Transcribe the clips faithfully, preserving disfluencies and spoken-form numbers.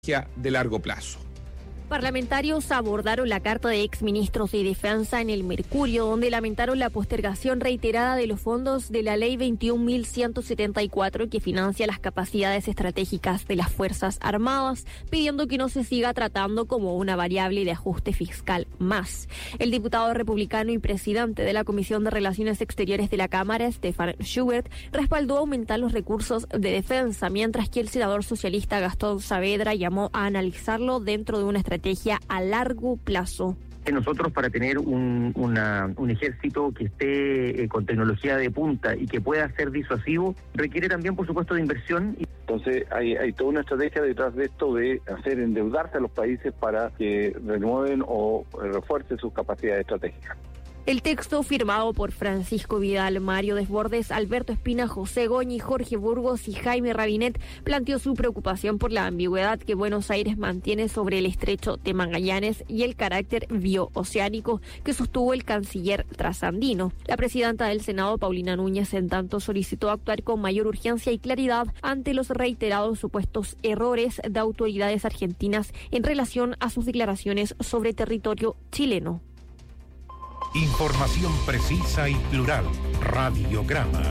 de largo plazo. Parlamentarios abordaron la carta de exministros de Defensa en el Mercurio, donde lamentaron la postergación reiterada de los fondos de la Ley veintiún mil ciento setenta y cuatro, que financia las capacidades estratégicas de las Fuerzas Armadas, pidiendo que no se siga tratando como una variable de ajuste fiscal más. El diputado republicano y presidente de la Comisión de Relaciones Exteriores de la Cámara, Stefan Schubert, respaldó aumentar los recursos de defensa, mientras que el senador socialista Gastón Saavedra llamó a analizarlo dentro de una estrategia a largo plazo. Nosotros, para tener un, una, un ejército que esté eh, con tecnología de punta y que pueda ser disuasivo, requiere también, por supuesto, de inversión. Entonces hay, hay toda una estrategia detrás de esto de hacer endeudarse a los países para que renueven o refuercen sus capacidades estratégicas. El texto, firmado por Francisco Vidal, Mario Desbordes, Alberto Espina, José Goñi, Jorge Burgos y Jaime Rabinet, planteó su preocupación por la ambigüedad que Buenos Aires mantiene sobre el estrecho de Magallanes y el carácter biooceánico que sostuvo el canciller trasandino. La presidenta del Senado, Paulina Núñez, en tanto, solicitó actuar con mayor urgencia y claridad ante los reiterados supuestos errores de autoridades argentinas en relación a sus declaraciones sobre territorio chileno. Información precisa y plural. Radiograma.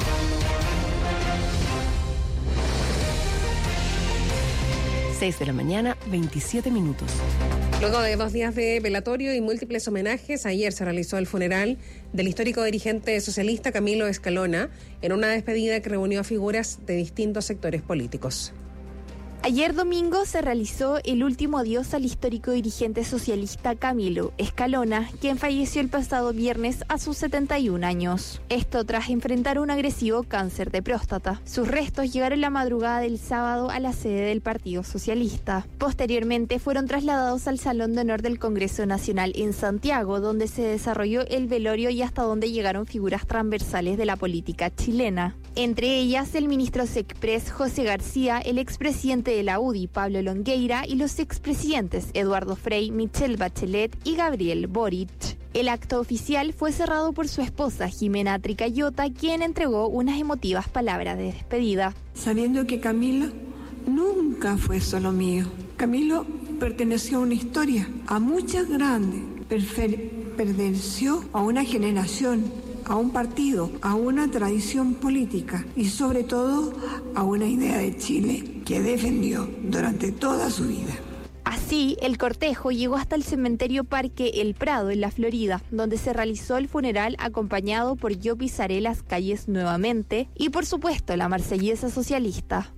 seis de la mañana, veintisiete minutos. Luego de dos días de velatorio y múltiples homenajes, ayer se realizó el funeral del histórico dirigente socialista Camilo Escalona, en una despedida que reunió a figuras de distintos sectores políticos. Ayer domingo se realizó el último adiós al histórico dirigente socialista Camilo Escalona, quien falleció el pasado viernes a sus setenta y un años. Esto tras enfrentar un agresivo cáncer de próstata. Sus restos llegaron la madrugada del sábado a la sede del Partido Socialista. Posteriormente fueron trasladados al Salón de Honor del Congreso Nacional en Santiago, donde se desarrolló el velorio y hasta donde llegaron figuras transversales de la política chilena. Entre ellas, el ministro Sexpress José García, el expresidente de la U D I Pablo Longueira y los expresidentes Eduardo Frei, Michelle Bachelet y Gabriel Boric. El acto oficial fue cerrado por su esposa Jimena Tricayota, quien entregó unas emotivas palabras de despedida. Sabiendo que Camilo nunca fue solo mío. Camilo perteneció a una historia, a muchas grandes, perteneció a una generación, a un partido, a una tradición política y sobre todo a una idea de Chile que defendió durante toda su vida. Así, el cortejo llegó hasta el cementerio Parque El Prado, en la Florida, donde se realizó el funeral acompañado por Yo pisaré las calles nuevamente y, por supuesto, la marsellesa socialista.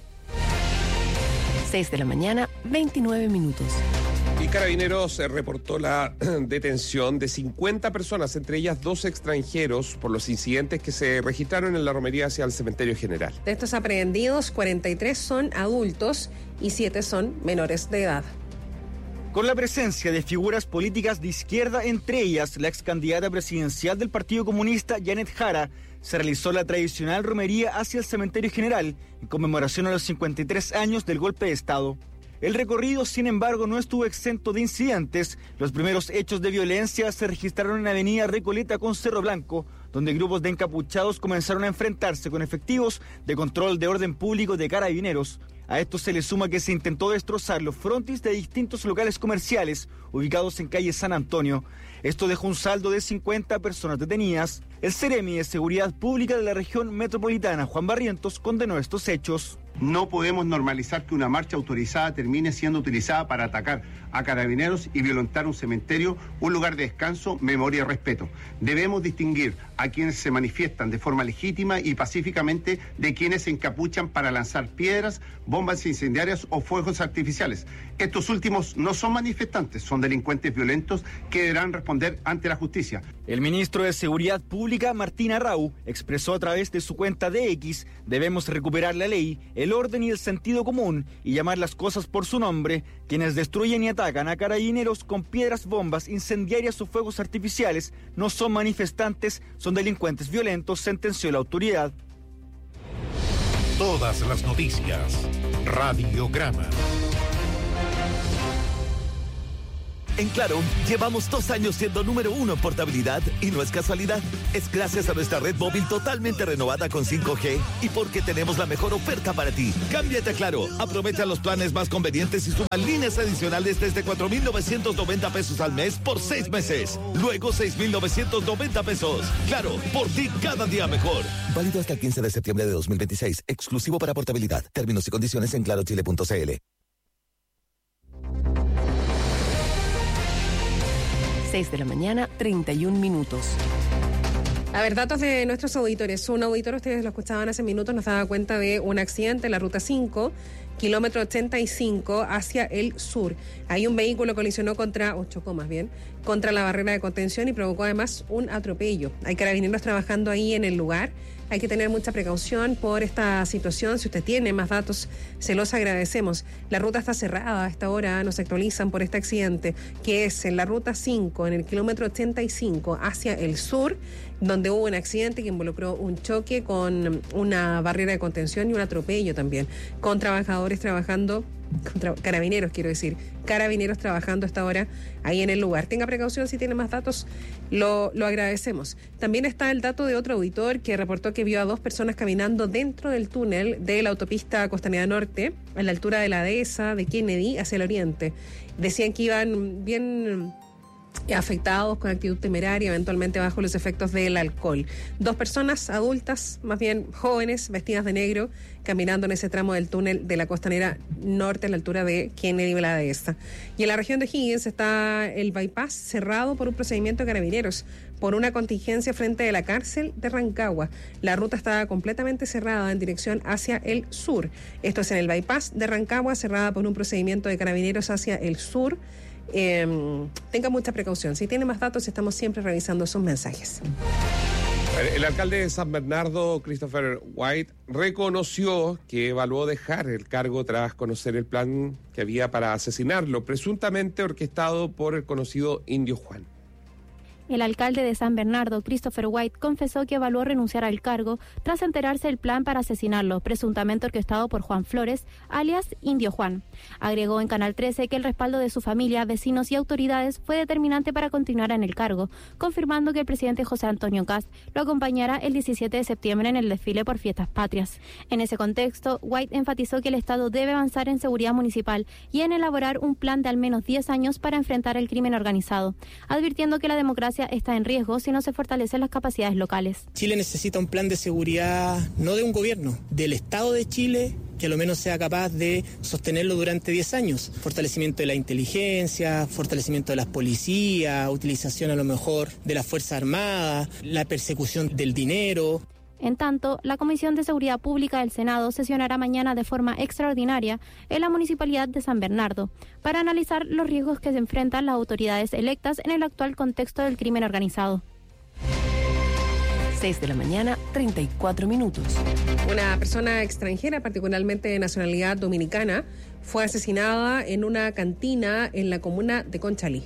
seis de la mañana, veintinueve minutos. Y Carabineros reportó la detención de cincuenta personas, entre ellas dos extranjeros, por los incidentes que se registraron en la romería hacia el cementerio general. De estos aprehendidos, cuarenta y tres son adultos y siete son menores de edad. Con la presencia de figuras políticas de izquierda, entre ellas la ex candidata presidencial del Partido Comunista, Janet Jara, se realizó la tradicional romería hacia el cementerio general en conmemoración a los cincuenta y tres años del golpe de Estado. El recorrido, sin embargo, no estuvo exento de incidentes. Los primeros hechos de violencia se registraron en la avenida Recoleta con Cerro Blanco, donde grupos de encapuchados comenzaron a enfrentarse con efectivos de control de orden público de Carabineros. A esto se le suma que se intentó destrozar los frontis de distintos locales comerciales ubicados en calle San Antonio. Esto dejó un saldo de cincuenta personas detenidas. El Ceremi de Seguridad Pública de la región metropolitana, Juan Barrientos, condenó estos hechos. No podemos normalizar que una marcha autorizada termine siendo utilizada para atacar a Carabineros y violentar un cementerio, un lugar de descanso, memoria y respeto. Debemos distinguir a quienes se manifiestan de forma legítima y pacíficamente de quienes se encapuchan para lanzar piedras, bombas incendiarias o fuegos artificiales. Estos últimos no son manifestantes, son delincuentes violentos que deberán responder ante la justicia. El ministro de Seguridad Pública, Martín Arrau, expresó a través de su cuenta de X: debemos recuperar la ley, el orden y el sentido común y llamar las cosas por su nombre. Quienes destruyen y atacan a Carabineros con piedras, bombas, incendiarias o fuegos artificiales no son manifestantes, son delincuentes violentos, sentenció la autoridad. Todas las noticias. Radiograma. En Claro, llevamos dos años siendo número uno en portabilidad y no es casualidad. Es gracias a nuestra red móvil totalmente renovada con cinco G y porque tenemos la mejor oferta para ti. Cámbiate a Claro, aprovecha los planes más convenientes y suma líneas adicionales desde cuatro mil novecientos noventa pesos al mes por seis meses. Luego seis mil novecientos noventa pesos. Claro, por ti cada día mejor. Válido hasta el quince de septiembre de dos mil veintiséis. Exclusivo para portabilidad. Términos y condiciones en claro chile punto c l. seis de la mañana, treinta y un minutos. A ver, datos de nuestros auditores. Un auditor, ustedes lo escuchaban hace minutos, nos daba cuenta de un accidente en la ruta cinco, kilómetro ochenta y cinco, hacia el sur. Ahí un vehículo colisionó contra, o chocó más bien, contra la barrera de contención y provocó además un atropello. Hay carabineros trabajando ahí en el lugar. Hay que tener mucha precaución por esta situación. Si usted tiene más datos, se los agradecemos. La ruta está cerrada a esta hora, nos actualizan por este accidente, que es en la ruta cinco, en el kilómetro ochenta y cinco, hacia el sur, donde hubo un accidente que involucró un choque con una barrera de contención y un atropello también, con trabajadores trabajando, con carabineros quiero decir, carabineros trabajando hasta ahora ahí en el lugar. Tenga precaución, si tiene más datos, lo, lo agradecemos. También está el dato de otro auditor que reportó que vio a dos personas caminando dentro del túnel de la autopista Costanera Norte, a la altura de la dehesa de Kennedy, hacia el oriente. Decían que iban bien afectados, con actitud temeraria, eventualmente bajo los efectos del alcohol. Dos personas adultas, más bien jóvenes, vestidas de negro, caminando en ese tramo del túnel de la Costanera Norte a la altura de Kennedy y la dehesa. Y en la región de Higgins está el bypass cerrado por un procedimiento de carabineros, por una contingencia frente de la cárcel de Rancagua. La ruta está completamente cerrada en dirección hacia el sur. Esto es en el bypass de Rancagua, cerrada por un procedimiento de carabineros hacia el sur. Eh, tenga mucha precaución. Si tiene más datos, estamos siempre revisando sus mensajes. El alcalde de San Bernardo, Christopher White, reconoció que evaluó dejar el cargo tras conocer el plan que había para asesinarlo, presuntamente orquestado por el conocido Indio Juan. El alcalde de San Bernardo, Christopher White, confesó que evaluó renunciar al cargo tras enterarse del plan para asesinarlo, presuntamente orquestado por Juan Flores, alias Indio Juan. Agregó en Canal trece que el respaldo de su familia, vecinos y autoridades fue determinante para continuar en el cargo, confirmando que el presidente José Antonio Kast lo acompañará el diecisiete de septiembre en el desfile por Fiestas Patrias. En ese contexto, White enfatizó que el Estado debe avanzar en seguridad municipal y en elaborar un plan de al menos diez años para enfrentar el crimen organizado, advirtiendo que la democracia está en riesgo si no se fortalecen las capacidades locales. Chile necesita un plan de seguridad, no de un gobierno, del Estado de Chile, que a lo menos sea capaz de sostenerlo durante diez años. Fortalecimiento de la inteligencia, fortalecimiento de las policías, utilización a lo mejor de las Fuerzas Armadas, la persecución del dinero. En tanto, la Comisión de Seguridad Pública del Senado sesionará mañana de forma extraordinaria en la Municipalidad de San Bernardo para analizar los riesgos que se enfrentan las autoridades electas en el actual contexto del crimen organizado. seis de la mañana, treinta y cuatro minutos. Una persona extranjera, particularmente de nacionalidad dominicana, fue asesinada en una cantina en la comuna de Conchalí.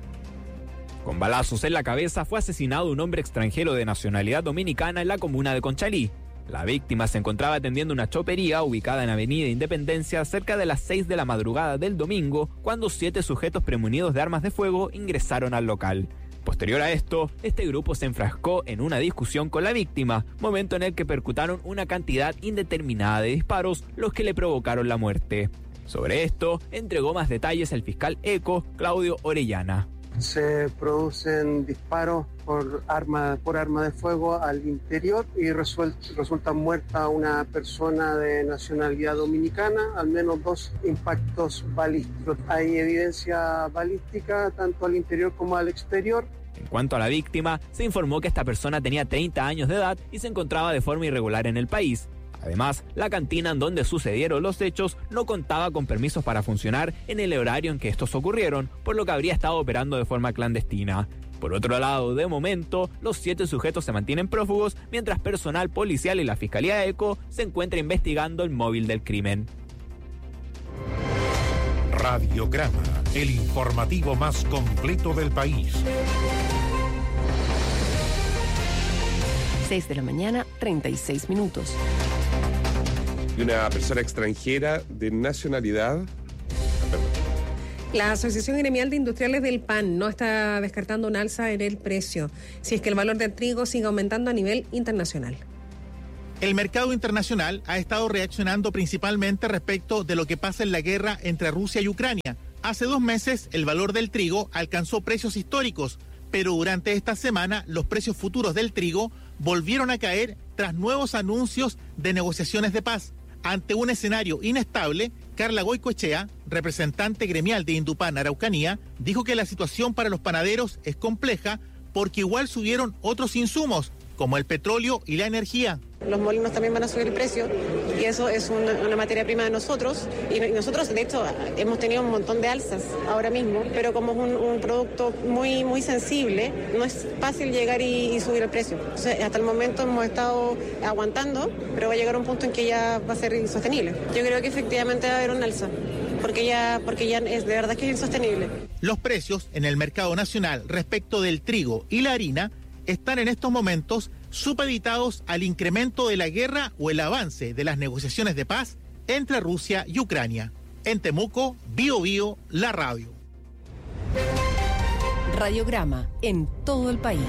Con balazos en la cabeza fue asesinado un hombre extranjero de nacionalidad dominicana en la comuna de Conchalí. La víctima se encontraba atendiendo una chopería ubicada en Avenida Independencia cerca de las seis de la madrugada del domingo, cuando siete sujetos premunidos de armas de fuego ingresaron al local. Posterior a esto, este grupo se enfrascó en una discusión con la víctima, momento en el que percutaron una cantidad indeterminada de disparos, los que le provocaron la muerte. Sobre esto, entregó más detalles el fiscal ECO, Claudio Orellana. Se producen disparos por arma, por arma de fuego al interior y resuel, resulta muerta una persona de nacionalidad dominicana, al menos dos impactos balísticos. Hay evidencia balística tanto al interior como al exterior. En cuanto a la víctima, se informó que esta persona tenía treinta años de edad y se encontraba de forma irregular en el país. Además, la cantina en donde sucedieron los hechos no contaba con permisos para funcionar en el horario en que estos ocurrieron, por lo que habría estado operando de forma clandestina. Por otro lado, de momento, los siete sujetos se mantienen prófugos, mientras personal policial y la Fiscalía ECO se encuentra investigando el móvil del crimen. Radiograma, el informativo más completo del país. seis de la mañana, treinta y seis minutos. Y una persona extranjera de nacionalidad... La Asociación Gremial de Industriales del Pan no está descartando un alza en el precio, si es que el valor del trigo sigue aumentando a nivel internacional. El mercado internacional ha estado reaccionando principalmente respecto de lo que pasa en la guerra entre Rusia y Ucrania. Hace dos meses el valor del trigo alcanzó precios históricos, pero durante esta semana los precios futuros del trigo volvieron a caer tras nuevos anuncios de negociaciones de paz. Ante un escenario inestable, Carla Goicoechea, representante gremial de Indupan Araucanía, dijo que la situación para los panaderos es compleja porque igual subieron otros insumos, como el petróleo y la energía. Los molinos también van a subir el precio y eso es una, una materia prima de nosotros y nosotros de hecho hemos tenido un montón de alzas ahora mismo, pero como es un, un producto muy muy sensible, no es fácil llegar y, y subir el precio. Entonces, hasta el momento hemos estado aguantando, pero va a llegar un punto en que ya va a ser insostenible. Yo creo que efectivamente va a haber un alza, porque ya, porque ya es de verdad que es insostenible. Los precios en el mercado nacional respecto del trigo y la harina están en estos momentos supeditados al incremento de la guerra o el avance de las negociaciones de paz entre Rusia y Ucrania. En Temuco, Bio Bio, la radio. Radiograma en todo el país.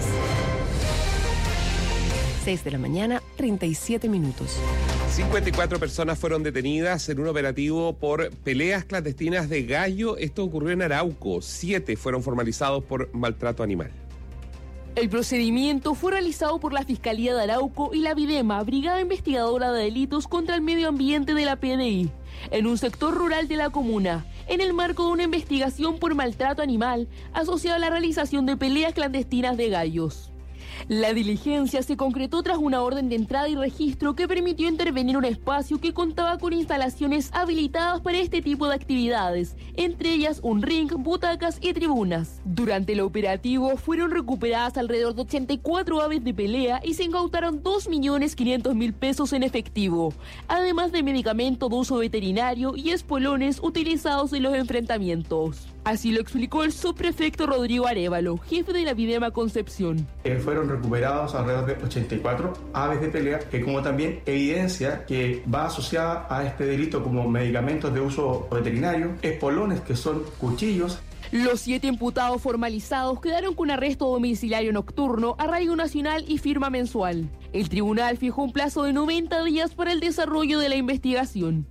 seis de la mañana, treinta y siete minutos. cincuenta y cuatro personas fueron detenidas en un operativo por peleas clandestinas de gallo. Esto ocurrió en Arauco. Siete fueron formalizados por maltrato animal. El procedimiento fue realizado por la Fiscalía de Arauco y la Videma, Brigada Investigadora de Delitos contra el Medio Ambiente de la P D I, en un sector rural de la comuna, en el marco de una investigación por maltrato animal asociado a la realización de peleas clandestinas de gallos. La diligencia se concretó tras una orden de entrada y registro que permitió intervenir un espacio que contaba con instalaciones habilitadas para este tipo de actividades, entre ellas un ring, butacas y tribunas. Durante el operativo fueron recuperadas alrededor de ochenta y cuatro aves de pelea y se incautaron dos millones quinientos mil pesos en efectivo, además de medicamento de uso veterinario y espolones utilizados en los enfrentamientos. Así lo explicó el subprefecto Rodrigo Arévalo, jefe de la Videma Concepción. Eh, fueron recuperados alrededor de ochenta y cuatro aves de pelea, que como también evidencia que va asociada a este delito como medicamentos de uso veterinario, espolones que son cuchillos. Los siete imputados formalizados quedaron con arresto domiciliario nocturno, arraigo nacional y firma mensual. El tribunal fijó un plazo de noventa días para el desarrollo de la investigación.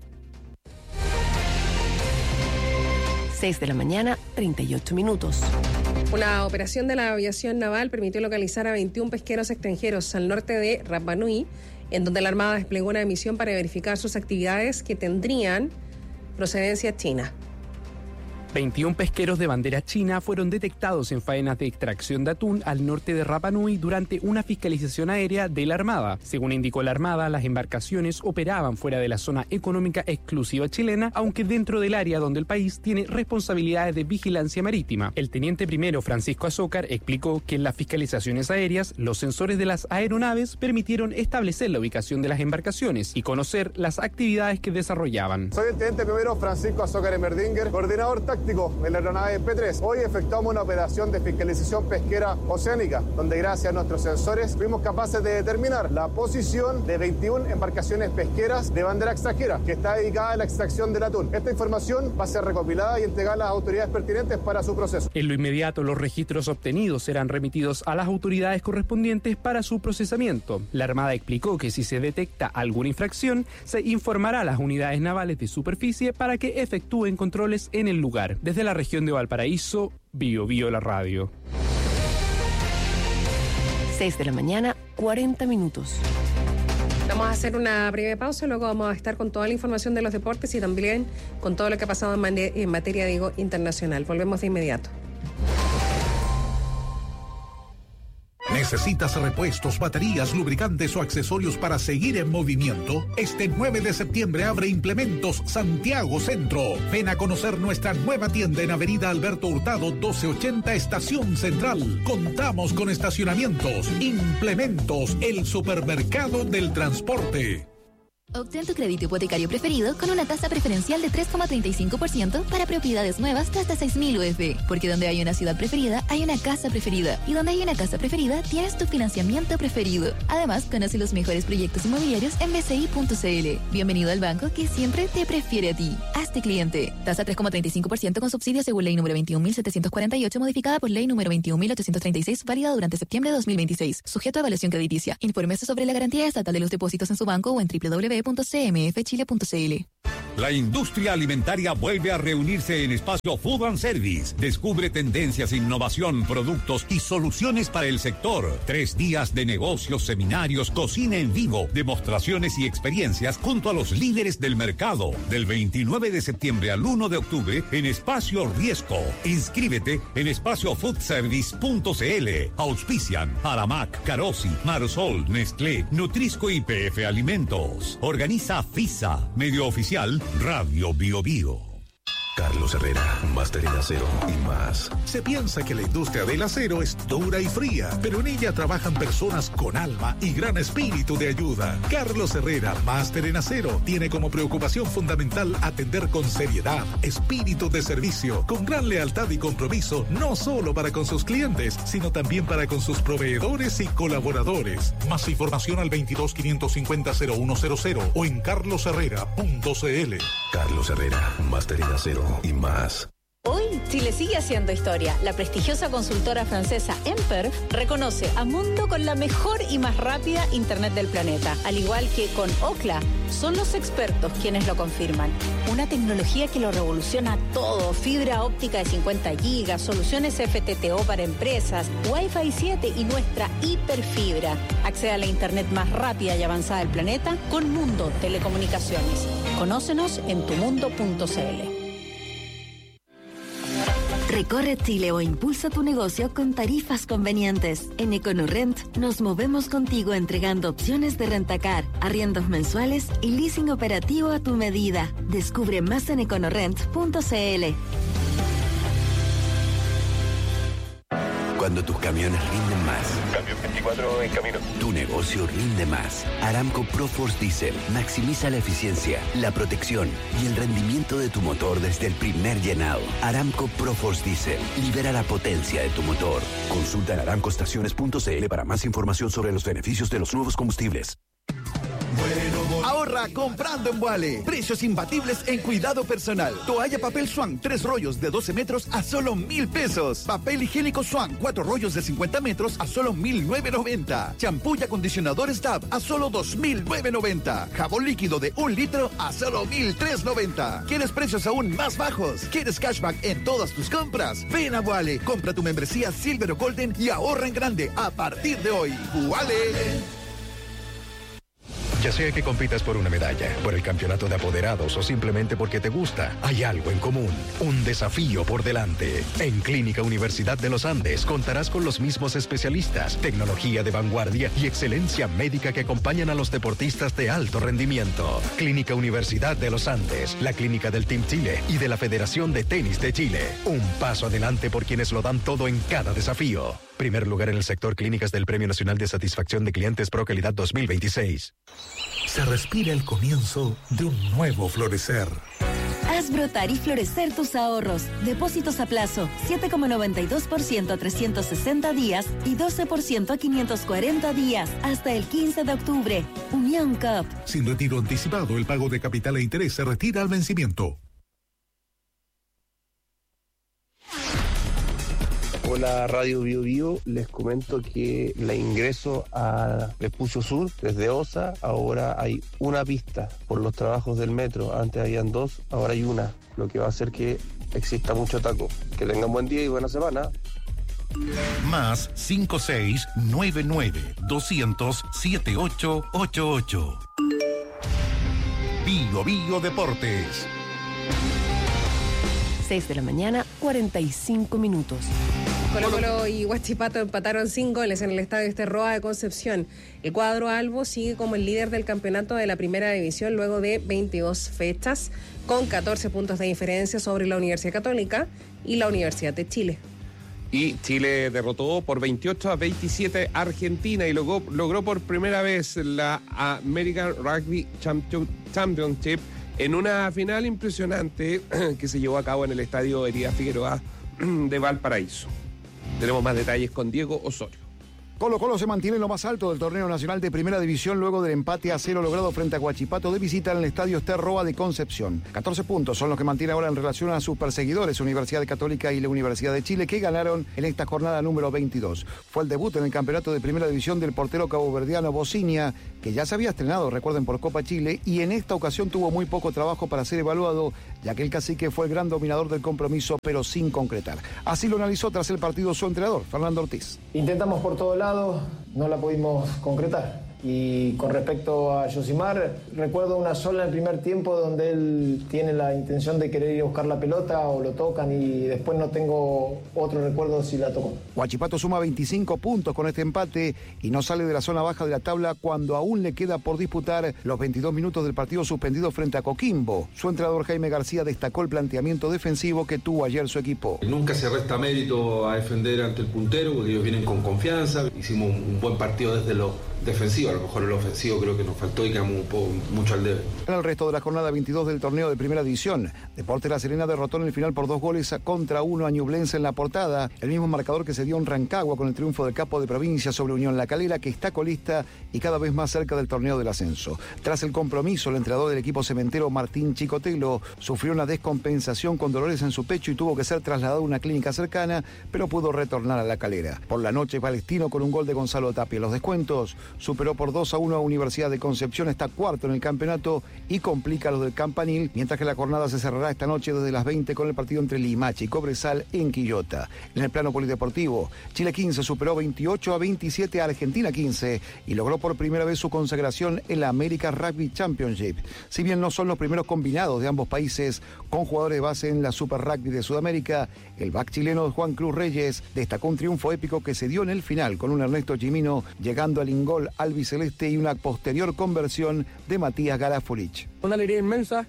seis de la mañana, treinta y ocho minutos. Una operación de la aviación naval permitió localizar a veintiún pesqueros extranjeros al norte de Rapa Nui, en donde la Armada desplegó una misión para verificar sus actividades que tendrían procedencia china. veintiún pesqueros de bandera china fueron detectados en faenas de extracción de atún al norte de Rapa Nui durante una fiscalización aérea de la Armada. Según indicó la Armada, las embarcaciones operaban fuera de la zona económica exclusiva chilena, aunque dentro del área donde el país tiene responsabilidades de vigilancia marítima. El teniente primero Francisco Azócar explicó que en las fiscalizaciones aéreas, los sensores de las aeronaves permitieron establecer la ubicación de las embarcaciones y conocer las actividades que desarrollaban. Soy el teniente primero Francisco Azócar Emerdinger, coordinador táctico en la aeronave P tres. Hoy efectuamos una operación de fiscalización pesquera oceánica, donde gracias a nuestros sensores fuimos capaces de determinar la posición de veintiún embarcaciones pesqueras de bandera extranjera, que está dedicada a la extracción del atún. Esta información va a ser recopilada y entregada a las autoridades pertinentes para su proceso. En lo inmediato, los registros obtenidos serán remitidos a las autoridades correspondientes para su procesamiento. La Armada explicó que si se detecta alguna infracción, se informará a las unidades navales de superficie para que efectúen controles en el lugar. Desde la región de Valparaíso, Bio Bio la radio. seis de la mañana, cuarenta minutos. Vamos a hacer una breve pausa, luego vamos a estar con toda la información de los deportes y también con todo lo que ha pasado en, man- en materia, digo, internacional. Volvemos de inmediato. ¿Necesitas repuestos, baterías, lubricantes o accesorios para seguir en movimiento? Este nueve de septiembre abre Implementos Santiago Centro. Ven a conocer nuestra nueva tienda en Avenida Alberto Hurtado doce ochenta, Estación Central. Contamos con estacionamientos. Implementos, el supermercado del transporte. Obtén tu crédito hipotecario preferido con una tasa preferencial de tres coma treinta y cinco por ciento para propiedades nuevas de hasta seis mil U F. Porque donde hay una ciudad preferida, hay una casa preferida. Y donde hay una casa preferida, tienes tu financiamiento preferido. Además, conoce los mejores proyectos inmobiliarios en b c i punto c l. Bienvenido al banco que siempre te prefiere a ti. Hazte cliente. Tasa tres coma treinta y cinco por ciento con subsidio según ley número veintiún mil setecientos cuarenta y ocho, modificada por ley número veintiún mil ochocientos treinta y seis, válida durante septiembre de dos mil veintiséis. Sujeto a evaluación crediticia. Infórmese sobre la garantía estatal de los depósitos en su banco o en w w w punto c m f chile punto c l. La industria alimentaria vuelve a reunirse en Espacio Food and Service. Descubre tendencias, innovación, productos y soluciones para el sector. Tres días de negocios, seminarios, cocina en vivo, demostraciones y experiencias junto a los líderes del mercado. Del veintinueve de septiembre al uno de octubre en Espacio Riesco. Inscríbete en espacio food service punto c l. Auspician Aramac, Carosi, Marsol, Nestlé, Nutrisco y P F Alimentos. Organiza FISA, medio oficial Radio Bio Bio. Carlos Herrera, máster en acero y más. Se piensa que la industria del acero es dura y fría, pero en ella trabajan personas con alma y gran espíritu de ayuda. Carlos Herrera, máster en acero, tiene como preocupación fundamental atender con seriedad, espíritu de servicio, con gran lealtad y compromiso, no solo para con sus clientes, sino también para con sus proveedores y colaboradores. Más información al veintidós quinientos cincuenta cero uno cero cero o en carlos herrera punto c l. Carlos Herrera, máster en acero y más. Hoy, Chile sigue haciendo historia. La prestigiosa consultora francesa Emper reconoce a Mundo con la mejor y más rápida Internet del planeta. Al igual que con Ookla, son los expertos quienes lo confirman. Una tecnología que lo revoluciona todo. Fibra óptica de cincuenta gigas, soluciones F T T O para empresas, Wi-Fi siete y nuestra hiperfibra. Accede a la Internet más rápida y avanzada del planeta con Mundo Telecomunicaciones. Conócenos en tu mundo punto c l. Recorre Chile o impulsa tu negocio con tarifas convenientes. En EconoRent nos movemos contigo entregando opciones de rentacar, arriendos mensuales y leasing operativo a tu medida. Descubre más en econorent punto c l. Cuando tus camiones rinden más. Camión veinticuatro en camino. Tu negocio rinde más. Aramco ProForce Diesel maximiza la eficiencia, la protección y el rendimiento de tu motor desde el primer llenado. Aramco ProForce Diesel libera la potencia de tu motor. Consulta en aramco estaciones punto c l para más información sobre los beneficios de los nuevos combustibles. Ahorra comprando en Vuale. Precios imbatibles en cuidado personal. Toalla papel Swan, tres rollos de doce metros a solo mil pesos. Papel higiénico Swan, cuatro rollos de cincuenta metros a solo mil novecientos noventa. Champú y acondicionador Stab a solo dos mil novecientos noventa. Jabón líquido de un litro a solo mil trescientos noventa. ¿Quieres precios aún más bajos? ¿Quieres cashback en todas tus compras? Ven a Vuale, compra tu membresía Silver o Golden y ahorra en grande a partir de hoy. ¡Vuale! Ya sea que compitas por una medalla, por el campeonato de apoderados o simplemente porque te gusta, hay algo en común, un desafío por delante. En Clínica Universidad de los Andes contarás con los mismos especialistas, tecnología de vanguardia y excelencia médica que acompañan a los deportistas de alto rendimiento. Clínica Universidad de los Andes, la clínica del Team Chile y de la Federación de Tenis de Chile. Un paso adelante por quienes lo dan todo en cada desafío. Primer lugar en el sector clínicas del Premio Nacional de Satisfacción de Clientes Pro Calidad dos mil veintiséis. Se respira el comienzo de un nuevo florecer. Haz brotar y florecer tus ahorros. Depósitos a plazo, siete coma noventa y dos por ciento a trescientos sesenta días y doce por ciento a quinientos cuarenta días, hasta el quince de octubre. Unión C O P. Sin retiro anticipado, el pago de capital e interés se retira al vencimiento. Hola Radio Bio Bio, les comento que la ingreso a Vespucio Sur desde Osa, ahora hay una pista por los trabajos del metro, antes habían dos, ahora hay una, lo que va a hacer que exista mucho taco. Que tengan buen día y buena semana. Más cinco seis nueve nueve doscientos siete ocho ocho ocho. Bio Bio Deportes. seis de la mañana, cuarenta y cinco minutos. Colo Colo y Huachipato empataron sin goles en el estadio Esterroa de Concepción. El cuadro albo sigue como el líder del campeonato de la primera división luego de veintidós fechas, con catorce puntos de diferencia sobre la Universidad Católica y la Universidad de Chile. Y Chile derrotó por veintiocho a veintisiete a Argentina y logró, logró por primera vez la American Rugby Champion, Championship en una final impresionante que se llevó a cabo en el estadio Herías Figueroa de Valparaíso. Tenemos más detalles con Diego Osorio. Colo-Colo se mantiene en lo más alto del torneo nacional de Primera División luego del empate a cero logrado frente a Huachipato de visita en el estadio Ester-Roa de Concepción. catorce puntos son los que mantiene ahora en relación a sus perseguidores, Universidad Católica y la Universidad de Chile, que ganaron en esta jornada número veintidós. Fue el debut en el campeonato de Primera División del portero caboverdiano Bocinia, que ya se había estrenado, recuerden, por Copa Chile, y en esta ocasión tuvo muy poco trabajo para ser evaluado, ya que el cacique fue el gran dominador del compromiso, pero sin concretar. Así lo analizó tras el partido su entrenador, Fernando Ortiz. Intentamos por todos lados, no la pudimos concretar. Y con respecto a Yosimar, recuerdo una sola en el primer tiempo donde él tiene la intención de querer ir a buscar la pelota o lo tocan y después no tengo otro recuerdo si la tocó. Huachipato suma veinticinco puntos con este empate y no sale de la zona baja de la tabla cuando aún le queda por disputar los veintidós minutos del partido suspendido frente a Coquimbo. Su entrenador Jaime García destacó el planteamiento defensivo que tuvo ayer su equipo. Nunca se resta mérito a defender ante el puntero porque ellos vienen con confianza. Hicimos un buen partido desde lo defensivo, a lo mejor el ofensivo creo que nos faltó y quedamos un poco, mucho al debe. En el resto de la jornada veintidós del torneo de Primera División, Deportes La Serena derrotó en el final por dos goles contra uno a Ñublense en la Portada, el mismo marcador que se dio en Rancagua con el triunfo del capo de provincia sobre Unión La Calera, que está colista y cada vez más cerca del torneo del ascenso. Tras el compromiso, el entrenador del equipo cementero Martín Chicotelo sufrió una descompensación con dolores en su pecho y tuvo que ser trasladado a una clínica cercana, pero pudo retornar a La Calera. Por la noche, Palestino con un gol de Gonzalo Tapia. Los descuentos superó por dos a uno a Universidad de Concepción, está cuarto en el campeonato y complica a los del Campanil, mientras que la jornada se cerrará esta noche desde las veinte con el partido entre Limache y Cobresal en Quillota. En el plano polideportivo, Chile quince superó veintiocho a veintisiete a Argentina quince y logró por primera vez su consagración en la American Rugby Championship. Si bien no son los primeros combinados de ambos países con jugadores de base en la Super Rugby de Sudamérica, el back chileno Juan Cruz Reyes destacó un triunfo épico que se dio en el final con un Ernesto Jimino llegando al ingol albiceleste y una posterior conversión de Matías Garafulich. Una alegría inmensa.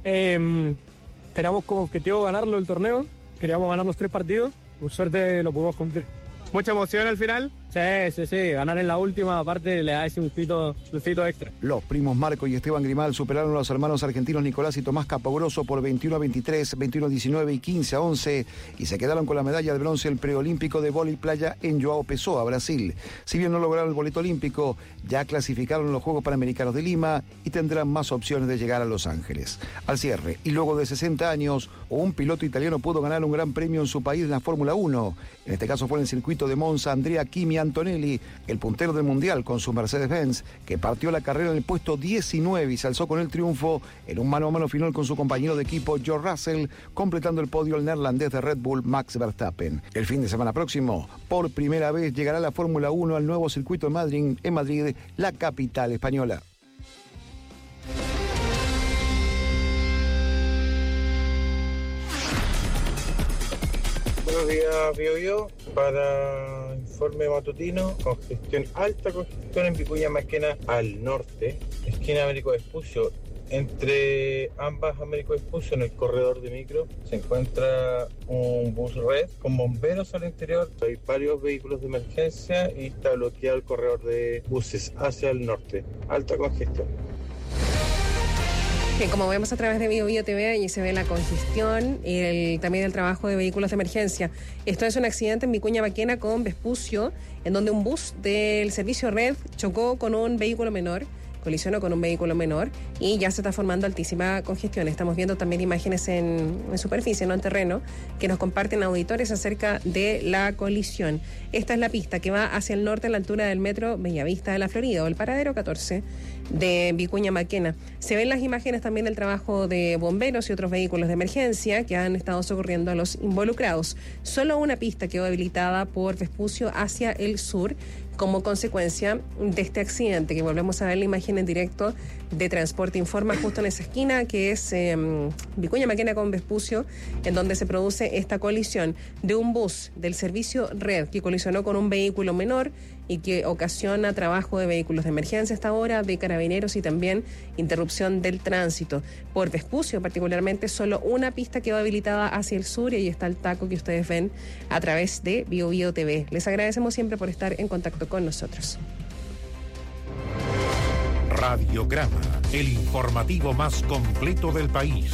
Eh, teníamos como objetivo ganarlo el torneo. Queríamos ganar los tres partidos. Por suerte lo pudimos cumplir. Mucha emoción al final. Sí, sí, sí. Ganar en la última aparte le da ese gustito, gustito extra. Los primos Marco y Esteban Grimal superaron a los hermanos argentinos Nicolás y Tomás Capogroso por veintiuno a veintitrés, veintiuno a diecinueve y quince a once y se quedaron con la medalla de bronce el preolímpico de vóley playa en Joao Pessoa, Brasil. Si bien no lograron el boleto olímpico, ya clasificaron los Juegos Panamericanos de Lima y tendrán más opciones de llegar a Los Ángeles. Al cierre, y luego de sesenta años, un piloto italiano pudo ganar un gran premio en su país en la Fórmula uno. En este caso fue en el circuito de Monza Andrea Kimi Antonelli, el puntero del Mundial con su Mercedes-Benz, que partió la carrera en el puesto diecinueve y se alzó con el triunfo en un mano a mano final con su compañero de equipo George Russell, completando el podio el neerlandés de Red Bull Max Verstappen. El fin de semana próximo, por primera vez, llegará la Fórmula uno al nuevo circuito de Madrid, en Madrid, la capital española. Buenos días, Bio Bio. Para informe matutino, congestión, alta congestión en Vicuña Maquena al norte, esquina Américo Vespucio. Entre ambas Américo Vespucio, en el corredor de micro, se encuentra un bus red con bomberos al interior. Hay varios vehículos de emergencia y está bloqueado el corredor de buses hacia el norte. Alta congestión. Que como vemos a través de Bio Bio T V, allí se ve la congestión y el, también el trabajo de vehículos de emergencia. Esto es un accidente en Vicuña Maquena con Vespucio, en donde un bus del servicio Red chocó con un vehículo menor, colisionó con un vehículo menor y ya se está formando altísima congestión. Estamos viendo también imágenes en, en superficie, no en terreno, que nos comparten auditores acerca de la colisión. Esta es la pista que va hacia el norte a la altura del metro Bellavista de la Florida o el paradero catorce de Vicuña Maquena. Se ven las imágenes también del trabajo de bomberos y otros vehículos de emergencia que han estado socorriendo a los involucrados. Solo una pista quedó habilitada por Vespucio hacia el sur como consecuencia de este accidente, que volvemos a ver la imagen en directo de Transporte Informa justo en esa esquina que es eh, Vicuña Maquena con Vespucio, en donde se produce esta colisión de un bus del servicio Red que colisionó con un vehículo menor y que ocasiona trabajo de vehículos de emergencia hasta ahora, de carabineros y también interrupción del tránsito. Por Vespucio, particularmente, solo una pista quedó habilitada hacia el sur y ahí está el taco que ustedes ven a través de Bio Bio T V. Les agradecemos siempre por estar en contacto con nosotros. Radiograma, el informativo más completo del país.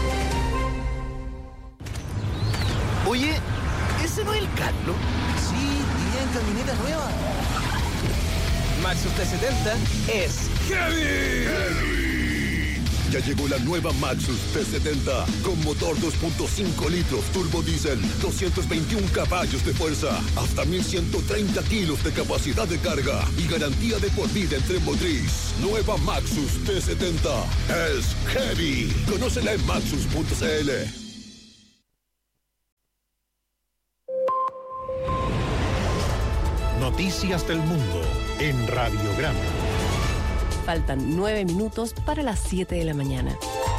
Oye, ¿ese no es el Carlos? Sí, bien, camioneta nueva. Maxus T setenta es Heavy. Heavy. Ya llegó la nueva Maxus T setenta con motor dos punto cinco litros turbo diésel, doscientos veintiún caballos de fuerza, hasta mil ciento treinta kilos de capacidad de carga y garantía de por vida en tren motriz. Nueva Maxus T setenta es Heavy. Conócela en maxus punto c l. Noticias del mundo en Radiograma. Faltan nueve minutos para las siete de la mañana.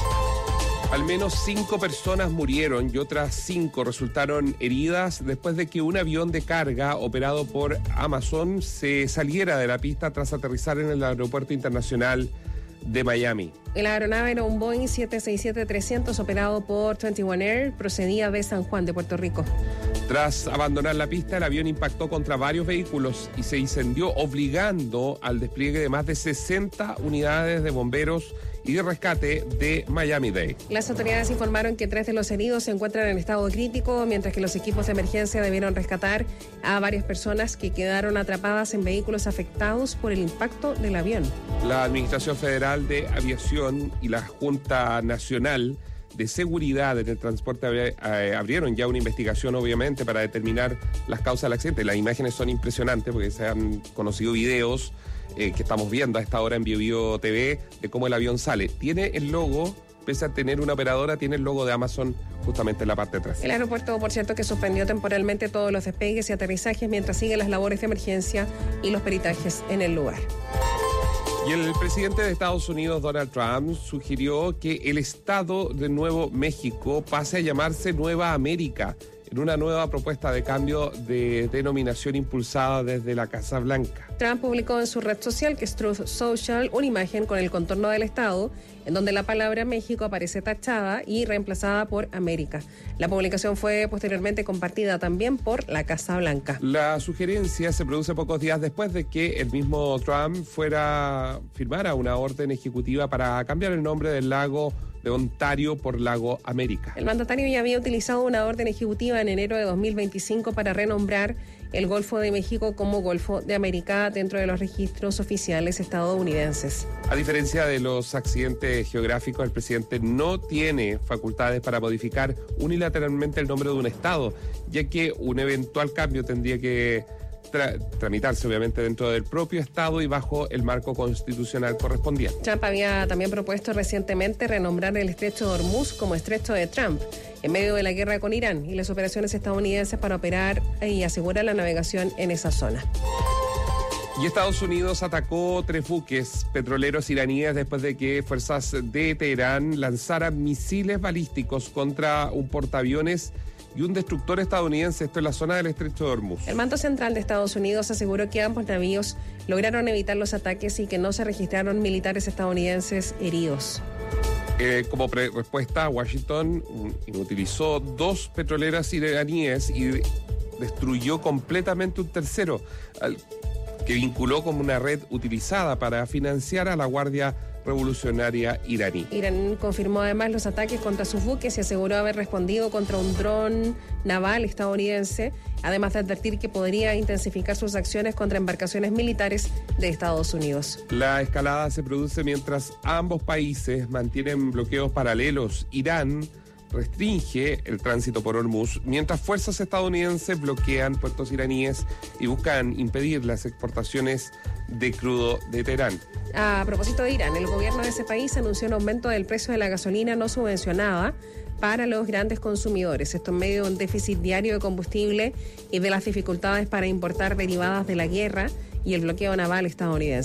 Al menos cinco personas murieron y otras cinco resultaron heridas después de que un avión de carga operado por Amazon se saliera de la pista tras aterrizar en el aeropuerto internacional de Miami. La aeronave era un Boeing siete seis siete trescientos operado por veintiuno Air, procedía de San Juan, de Puerto Rico. Tras abandonar la pista, el avión impactó contra varios vehículos y se incendió, obligando al despliegue de más de sesenta unidades de bomberos y de rescate de Miami-Dade. Las autoridades informaron que tres de los heridos se encuentran en estado crítico, mientras que los equipos de emergencia debieron rescatar a varias personas que quedaron atrapadas en vehículos afectados por el impacto del avión. La Administración Federal de Aviación y la Junta Nacional de Seguridad en el Transporte abrieron ya una investigación, obviamente, para determinar las causas del accidente. Las imágenes son impresionantes porque se han conocido videos eh, que estamos viendo a esta hora en Bio Bio T V de cómo el avión sale. Tiene el logo, pese a tener una operadora, tiene el logo de Amazon justamente en la parte de atrás. El aeropuerto, por cierto, que suspendió temporalmente todos los despegues y aterrizajes mientras siguen las labores de emergencia y los peritajes en el lugar. Y el presidente de Estados Unidos, Donald Trump, sugirió que el Estado de Nuevo México pase a llamarse Nueva América en una nueva propuesta de cambio de denominación impulsada desde la Casa Blanca. Trump publicó en su red social, que es Truth Social, una imagen con el contorno del Estado, en donde la palabra México aparece tachada y reemplazada por América. La publicación fue posteriormente compartida también por la Casa Blanca. La sugerencia se produce pocos días después de que el mismo Trump fuera firmara una orden ejecutiva para cambiar el nombre del lago de Ontario por Lago América. El mandatario ya había utilizado una orden ejecutiva en enero de dos mil veinticinco para renombrar el Golfo de México como Golfo de América dentro de los registros oficiales estadounidenses. A diferencia de los accidentes geográficos, el presidente no tiene facultades para modificar unilateralmente el nombre de un estado, ya que un eventual cambio tendría que Tra- tramitarse obviamente dentro del propio Estado y bajo el marco constitucional correspondiente. Trump había también propuesto recientemente renombrar el Estrecho de Hormuz como Estrecho de Trump, en medio de la guerra con Irán y las operaciones estadounidenses para operar y asegurar la navegación en esa zona. Y Estados Unidos atacó tres buques petroleros iraníes después de que fuerzas de Teherán lanzaran misiles balísticos contra un portaaviones y un destructor estadounidense, esto en la zona del Estrecho de Hormuz. El mando central de Estados Unidos aseguró que ambos navíos lograron evitar los ataques y que no se registraron militares estadounidenses heridos. Eh, como pre- respuesta, Washington um, utilizó dos petroleras iraníes y destruyó completamente un tercero, al, que vinculó como una red utilizada para financiar a la Guardia Revolucionaria iraní. Irán confirmó además los ataques contra sus buques y aseguró haber respondido contra un dron naval estadounidense, además de advertir que podría intensificar sus acciones contra embarcaciones militares de Estados Unidos. La escalada se produce mientras ambos países mantienen bloqueos paralelos. Irán restringe el tránsito por Hormuz, mientras fuerzas estadounidenses bloquean puertos iraníes y buscan impedir las exportaciones de crudo de Teherán. A propósito de Irán, el gobierno de ese país anunció un aumento del precio de la gasolina no subvencionada para los grandes consumidores. Esto en medio de un déficit diario de combustible y de las dificultades para importar derivadas de la guerra y el bloqueo naval estadounidense.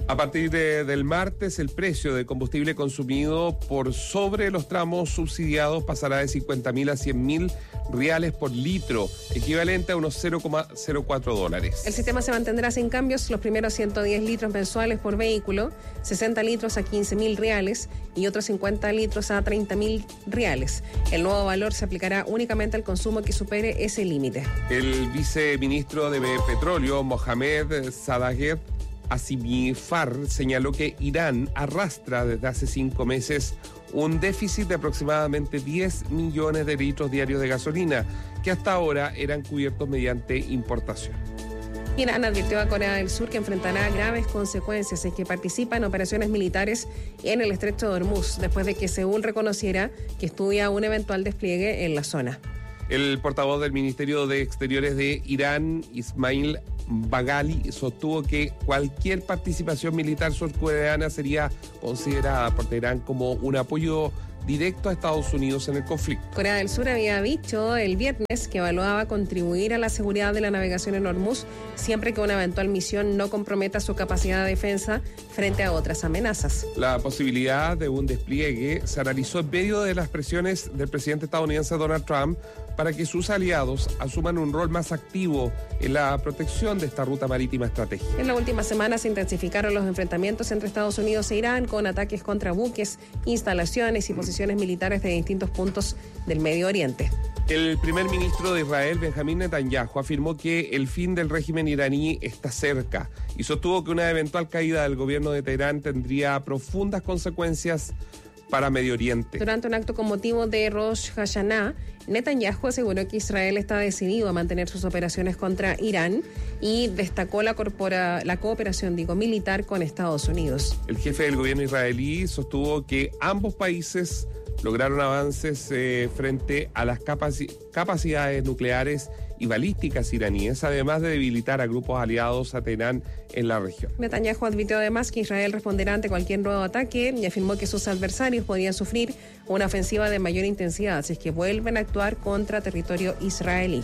A partir de, del martes, el precio de combustible consumido por sobre los tramos subsidiados pasará de cincuenta mil a cien mil reales por litro, equivalente a unos cero coma cero cuatro dólares. El sistema se mantendrá sin cambios, los primeros ciento diez litros mensuales por vehículo, sesenta litros a quince mil reales y otros cincuenta litros a treinta mil reales. El nuevo valor se aplicará únicamente al consumo que supere ese límite. El viceministro de Petróleo, Mohamed Sadaguet Asimifar, señaló que Irán arrastra desde hace cinco meses un déficit de aproximadamente diez millones de litros diarios de gasolina, que hasta ahora eran cubiertos mediante importación. Irán advirtió a Corea del Sur que enfrentará graves consecuencias si es que participa en operaciones militares en el estrecho de Hormuz, después de que Seúl reconociera que estudia un eventual despliegue en la zona. El portavoz del Ministerio de Exteriores de Irán, Ismail Baghali, sostuvo que cualquier participación militar surcoreana sería considerada por Teherán como un apoyo directo a Estados Unidos en el conflicto. Corea del Sur había dicho el viernes que evaluaba contribuir a la seguridad de la navegación en Hormuz siempre que una eventual misión no comprometa su capacidad de defensa frente a otras amenazas. La posibilidad de un despliegue se analizó en medio de las presiones del presidente estadounidense Donald Trump para que sus aliados asuman un rol más activo en la protección de esta ruta marítima estratégica. En la última semana se intensificaron los enfrentamientos entre Estados Unidos e Irán con ataques contra buques, instalaciones y posiciones militares de distintos puntos del Medio Oriente. El primer ministro de Israel, Benjamín Netanyahu, afirmó que el fin del régimen iraní está cerca y sostuvo que una eventual caída del gobierno de Teherán tendría profundas consecuencias para Medio Oriente. Durante un acto con motivo de Rosh Hashanah, Netanyahu aseguró que Israel está decidido a mantener sus operaciones contra Irán y destacó la, corpora, la cooperación digo, militar con Estados Unidos. El jefe del gobierno israelí sostuvo que ambos países lograron avances eh, frente a las capaci- capacidades nucleares y balísticas iraníes, además de debilitar a grupos aliados a Teherán en la región. Netanyahu advirtió además que Israel responderá ante cualquier nuevo ataque y afirmó que sus adversarios podrían sufrir una ofensiva de mayor intensidad si es que vuelven a actuar contra territorio israelí.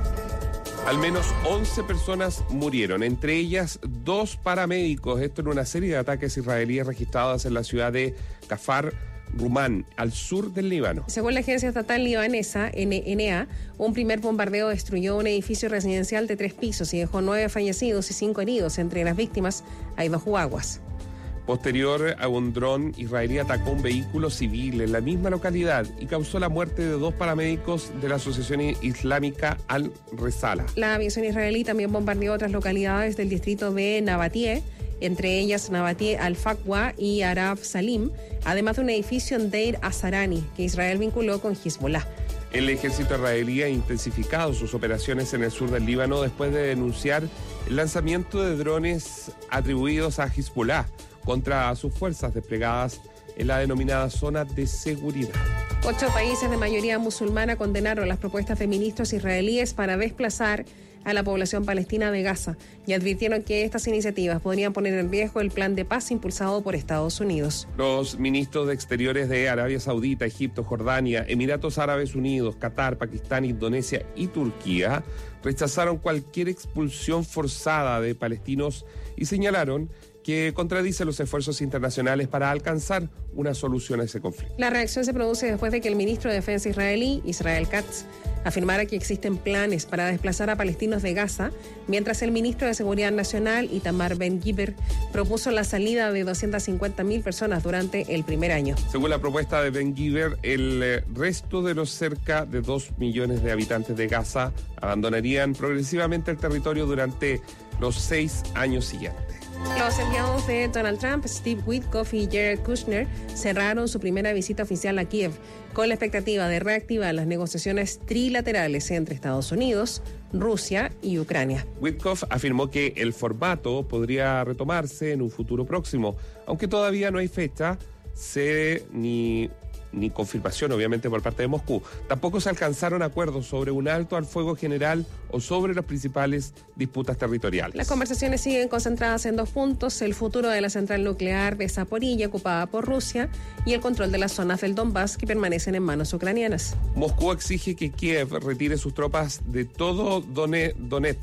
Al menos once personas murieron, entre ellas dos paramédicos, esto en una serie de ataques israelíes registrados en la ciudad de Kafar Rumán, al sur del Líbano. Según la agencia estatal libanesa N N A, un primer bombardeo destruyó un edificio residencial de tres pisos y dejó nueve fallecidos y cinco heridos. Entre las víctimas hay dos guaguas. Posterior a un dron israelí atacó un vehículo civil en la misma localidad y causó la muerte de dos paramédicos de la Asociación Islámica Al-Resala. La aviación israelí también bombardeó otras localidades del distrito de Nabatie, entre ellas Nabatie Al-Faqwa y Arab Salim, además de un edificio en Deir Azarani, que Israel vinculó con Hezbollah. El ejército israelí ha intensificado sus operaciones en el sur del Líbano después de denunciar el lanzamiento de drones atribuidos a Hezbollah contra sus fuerzas desplegadas en la denominada zona de seguridad. Ocho países de mayoría musulmana condenaron las propuestas de ministros israelíes para desplazar a la población palestina de Gaza y advirtieron que estas iniciativas podrían poner en riesgo el plan de paz impulsado por Estados Unidos. Los ministros de Exteriores de Arabia Saudita, Egipto, Jordania, Emiratos Árabes Unidos, Qatar, Pakistán, Indonesia y Turquía rechazaron cualquier expulsión forzada de palestinos y señalaron que contradice los esfuerzos internacionales para alcanzar una solución a ese conflicto. La reacción se produce después de que el ministro de Defensa israelí, Israel Katz, afirmara que existen planes para desplazar a palestinos de Gaza, mientras el ministro de Seguridad Nacional, Itamar Ben-Gvir, propuso la salida de doscientas cincuenta mil personas durante el primer año. Según la propuesta de Ben-Gvir, el resto de los cerca de dos millones de habitantes de Gaza abandonarían progresivamente el territorio durante los seis años siguientes. Los enviados de Donald Trump, Steve Witkoff y Jared Kushner, cerraron su primera visita oficial a Kiev con la expectativa de reactivar las negociaciones trilaterales entre Estados Unidos, Rusia y Ucrania. Witkoff afirmó que el formato podría retomarse en un futuro próximo, aunque todavía no hay fecha, sede ni... ni confirmación, obviamente, por parte de Moscú. Tampoco se alcanzaron acuerdos sobre un alto al fuego general o sobre las principales disputas territoriales. Las conversaciones siguen concentradas en dos puntos: el futuro de la central nuclear de Zaporilla, ocupada por Rusia, y el control de las zonas del Donbass que permanecen en manos ucranianas. Moscú exige que Kiev retire sus tropas de todo Donetsk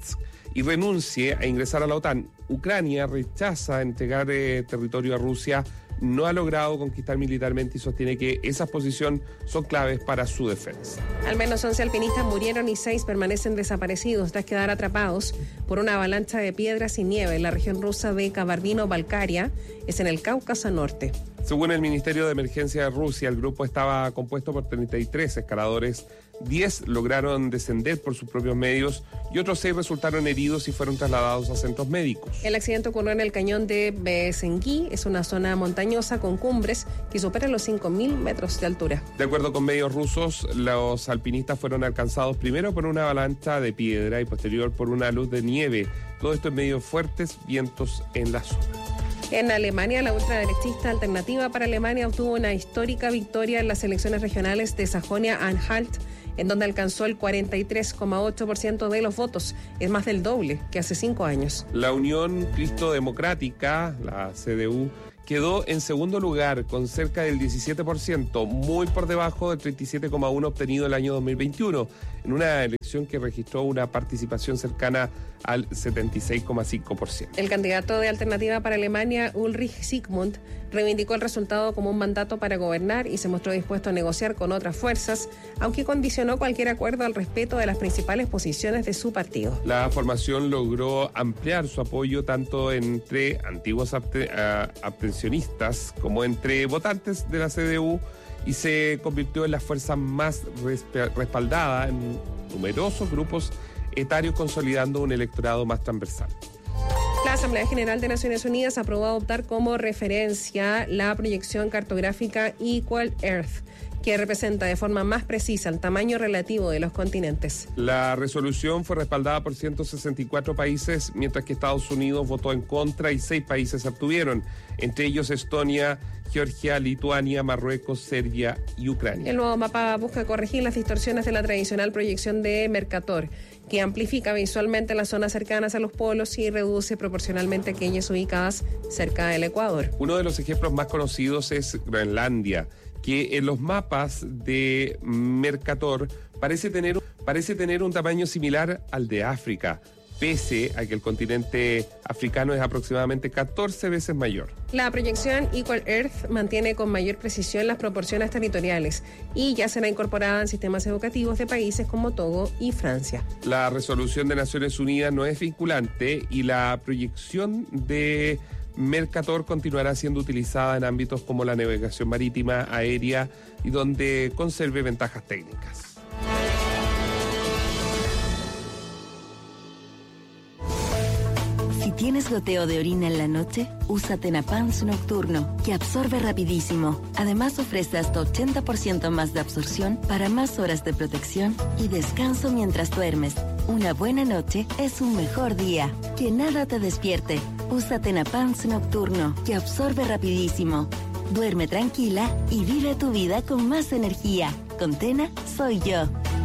y renuncie a ingresar a la OTAN. Ucrania rechaza entregar eh, territorio a Rusia, no ha logrado conquistar militarmente y sostiene que esas posiciones son claves para su defensa. Al menos once alpinistas murieron y seis permanecen desaparecidos tras quedar atrapados por una avalancha de piedras y nieve en la región rusa de Kabardino-Balkaria, es en el Cáucaso Norte. Según el Ministerio de Emergencia de Rusia, el grupo estaba compuesto por treinta y tres escaladores. diez lograron descender por sus propios medios y otros seis resultaron heridos y fueron trasladados a centros médicos. El accidente ocurrió en el cañón de Besengui, es una zona montañosa con cumbres que superan los cinco mil metros de altura. De acuerdo con medios rusos, los alpinistas fueron alcanzados primero por una avalancha de piedra y posterior por una luz de nieve. Todo esto en medio de fuertes vientos en la zona. En Alemania, la ultraderechista Alternativa para Alemania obtuvo una histórica victoria en las elecciones regionales de Sajonia-Anhalt, en donde alcanzó el cuarenta y tres coma ocho por ciento de los votos. Es más del doble que hace cinco años. La Unión Cristo Democrática, la C D U, quedó en segundo lugar con cerca del diecisiete por ciento, muy por debajo del treinta y siete coma uno por ciento obtenido el año dos mil veintiuno, en una elección que registró una participación cercana al setenta y seis coma cinco por ciento. El candidato de Alternativa para Alemania, Ulrich Sigmund, reivindicó el resultado como un mandato para gobernar y se mostró dispuesto a negociar con otras fuerzas, aunque condicionó cualquier acuerdo al respeto de las principales posiciones de su partido. La formación logró ampliar su apoyo tanto entre antiguos abstencionistas como entre votantes de la C D U y se convirtió en la fuerza más respaldada en numerosos grupos etarios, consolidando un electorado más transversal. La Asamblea General de Naciones Unidas aprobó adoptar como referencia la proyección cartográfica Equal Earth, que representa de forma más precisa el tamaño relativo de los continentes. La resolución fue respaldada por ciento sesenta y cuatro países, mientras que Estados Unidos votó en contra y seis países se abstuvieron, entre ellos Estonia, Georgia, Lituania, Marruecos, Serbia y Ucrania. El nuevo mapa busca corregir las distorsiones de la tradicional proyección de Mercator, que amplifica visualmente las zonas cercanas a los polos y reduce proporcionalmente aquellas ubicadas cerca del Ecuador. Uno de los ejemplos más conocidos es Groenlandia, que en los mapas de Mercator parece tener, parece tener un tamaño similar al de África, pese a que el continente africano es aproximadamente catorce veces mayor. La proyección Equal Earth mantiene con mayor precisión las proporciones territoriales y ya será incorporada en sistemas educativos de países como Togo y Francia. La resolución de Naciones Unidas no es vinculante y la proyección de Mercator continuará siendo utilizada en ámbitos como la navegación marítima, aérea y donde conserve ventajas técnicas. Si tienes goteo de orina en la noche, usa Tenapans Nocturno, que absorbe rapidísimo. Además ofrece hasta ochenta por ciento más de absorción para más horas de protección y descanso mientras duermes. Una buena noche es un mejor día. Que nada te despierte. Usa Tenapans Nocturno, que absorbe rapidísimo. Duerme tranquila y vive tu vida con más energía. Con Tena, soy yo.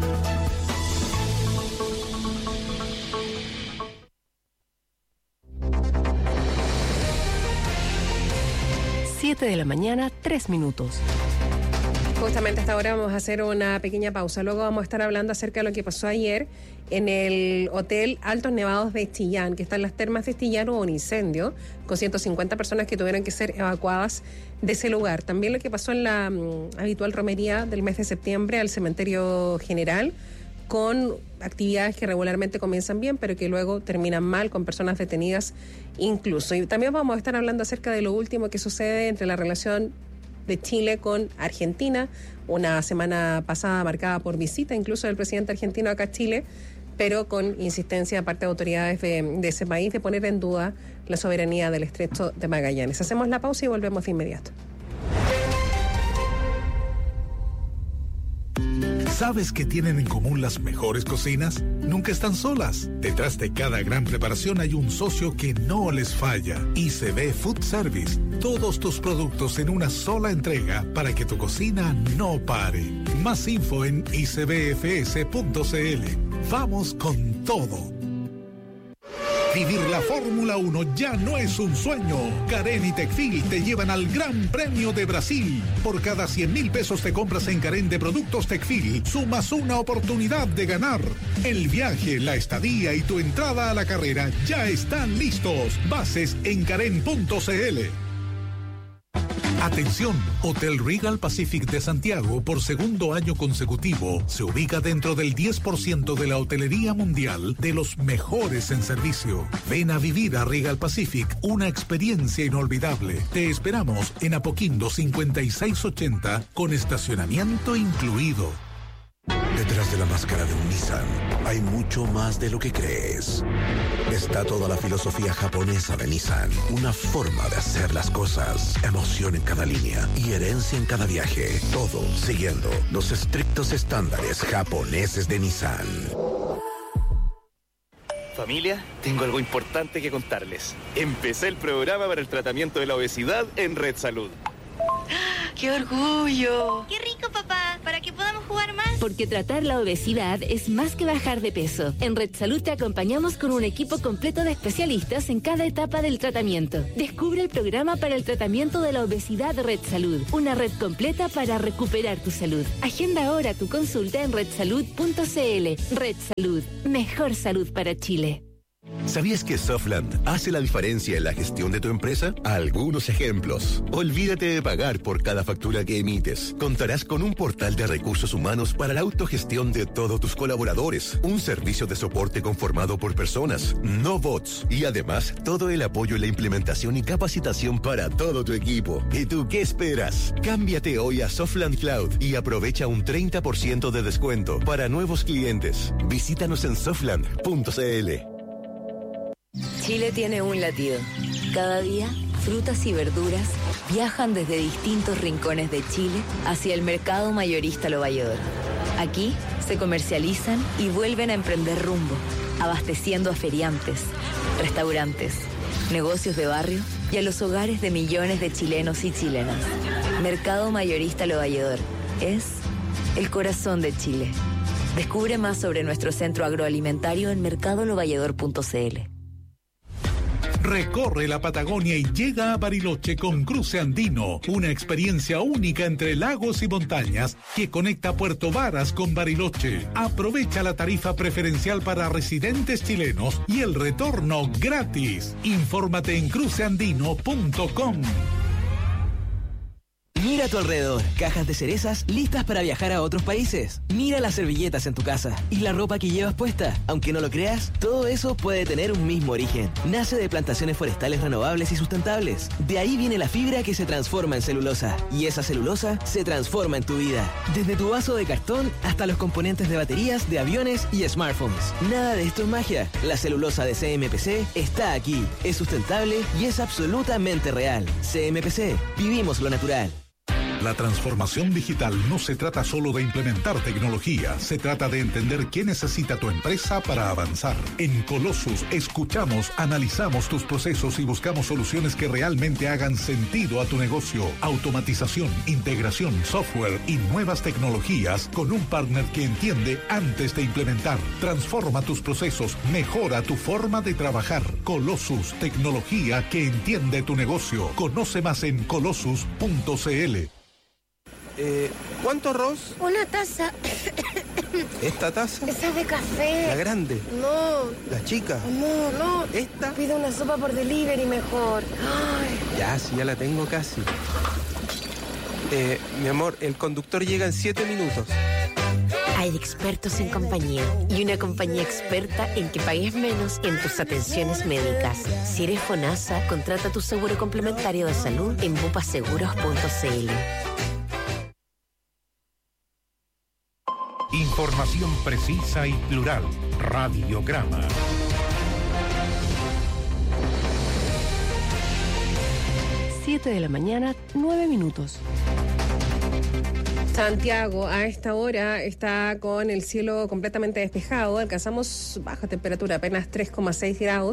siete de la mañana, tres minutos. Justamente hasta ahora vamos a hacer una pequeña pausa. Luego vamos a estar hablando acerca de lo que pasó ayer en el Hotel Altos Nevados de Chillán, que está en las termas de Chillán. Hubo un incendio con ciento cincuenta personas que tuvieron que ser evacuadas de ese lugar. También lo que pasó en la um, habitual romería del mes de septiembre al Cementerio General, con actividades que regularmente comienzan bien, pero que luego terminan mal, con personas detenidas incluso. Y también vamos a estar hablando acerca de lo último que sucede entre la relación de Chile con Argentina, una semana pasada marcada por visita incluso del presidente argentino acá a Chile, pero con insistencia de parte de autoridades de, de ese país de poner en duda la soberanía del Estrecho de Magallanes. Hacemos la pausa y volvemos de inmediato. ¿Sabes qué tienen en común las mejores cocinas? Nunca están solas. Detrás de cada gran preparación hay un socio que no les falla. I C B Food Service. Todos tus productos en una sola entrega para que tu cocina no pare. Más info en i c b f s punto c l. Vamos con todo. Vivir la Fórmula uno ya no es un sueño. Carén y Tecfil te llevan al Gran Premio de Brasil. Por cada cien mil pesos de compras en Carén de productos Tecfil, sumas una oportunidad de ganar. El viaje, la estadía y tu entrada a la carrera ya están listos. Bases en carén punto c l. Atención, Hotel Regal Pacific de Santiago, por segundo año consecutivo, se ubica dentro del diez por ciento de la hotelería mundial de los mejores en servicio. Ven a vivir a Regal Pacific una experiencia inolvidable. Te esperamos en Apoquindo cincuenta y seis ochenta con estacionamiento incluido. Detrás de la máscara de un Nissan hay mucho más de lo que crees. Está toda la filosofía japonesa de Nissan, una forma de hacer las cosas, emoción en cada línea y herencia en cada viaje, todo siguiendo los estrictos estándares japoneses de Nissan. Familia, tengo algo importante que contarles. Empecé el programa para el tratamiento de la obesidad en Red Salud. ¡Qué orgullo! ¡Qué rico, papá! Para que podamos jugar más. Porque tratar la obesidad es más que bajar de peso. En Red Salud te acompañamos con un equipo completo de especialistas en cada etapa del tratamiento. Descubre el programa para el tratamiento de la obesidad Red Salud. Una red completa para recuperar tu salud. Agenda ahora tu consulta en red salud punto c l. Red Salud. Mejor salud para Chile. ¿Sabías que Softland hace la diferencia en la gestión de tu empresa? Algunos ejemplos. Olvídate de pagar por cada factura que emites. Contarás con un portal de recursos humanos para la autogestión de todos tus colaboradores. Un servicio de soporte conformado por personas, no bots. Y además, todo el apoyo en la implementación y capacitación para todo tu equipo. ¿Y tú qué esperas? Cámbiate hoy a Softland Cloud y aprovecha un treinta por ciento de descuento para nuevos clientes. Visítanos en softland punto c l. Chile tiene un latido. Cada día, frutas y verduras viajan desde distintos rincones de Chile hacia el mercado mayorista Lo Valledor. Aquí se comercializan y vuelven a emprender rumbo, abasteciendo a feriantes, restaurantes, negocios de barrio y a los hogares de millones de chilenos y chilenas. Mercado mayorista Lo Valledor es el corazón de Chile. Descubre más sobre nuestro centro agroalimentario en mercado lo valledor punto c l. Recorre la Patagonia y llega a Bariloche con Cruce Andino, una experiencia única entre lagos y montañas que conecta Puerto Varas con Bariloche. Aprovecha la tarifa preferencial para residentes chilenos y el retorno gratis. Infórmate en cruce andino punto com. Mira a tu alrededor, cajas de cerezas listas para viajar a otros países. Mira las servilletas en tu casa y la ropa que llevas puesta. Aunque no lo creas, todo eso puede tener un mismo origen. Nace de plantaciones forestales renovables y sustentables. De ahí viene la fibra que se transforma en celulosa. Y esa celulosa se transforma en tu vida. Desde tu vaso de cartón hasta los componentes de baterías, de aviones y smartphones. Nada de esto es magia. La celulosa de C M P C está aquí. Es sustentable y es absolutamente real. C M P C. Vivimos lo natural. La transformación digital no se trata solo de implementar tecnología, se trata de entender qué necesita tu empresa para avanzar. En Colossus escuchamos, analizamos tus procesos y buscamos soluciones que realmente hagan sentido a tu negocio. Automatización, integración, software y nuevas tecnologías con un partner que entiende antes de implementar. Transforma tus procesos, mejora tu forma de trabajar. Colossus, tecnología que entiende tu negocio. Conoce más en colossus punto c l. Eh, ¿Cuánto arroz? Una taza. ¿Esta taza? Esa es de café. ¿La grande? No. ¿La chica? No, no. ¿Esta? Pide una sopa por delivery mejor. Ay. Ya, sí, ya la tengo casi. Eh, mi amor, el conductor llega en siete minutos. Hay expertos en compañía y una compañía experta en que pagues menos en tus atenciones médicas. Si eres FONASA, contrata tu seguro complementario de salud en bupaseguros punto c l. Información precisa y plural. Radiograma. siete de la mañana, nueve minutos. Santiago a esta hora está con el cielo completamente despejado. Alcanzamos baja temperatura, apenas tres coma seis grados.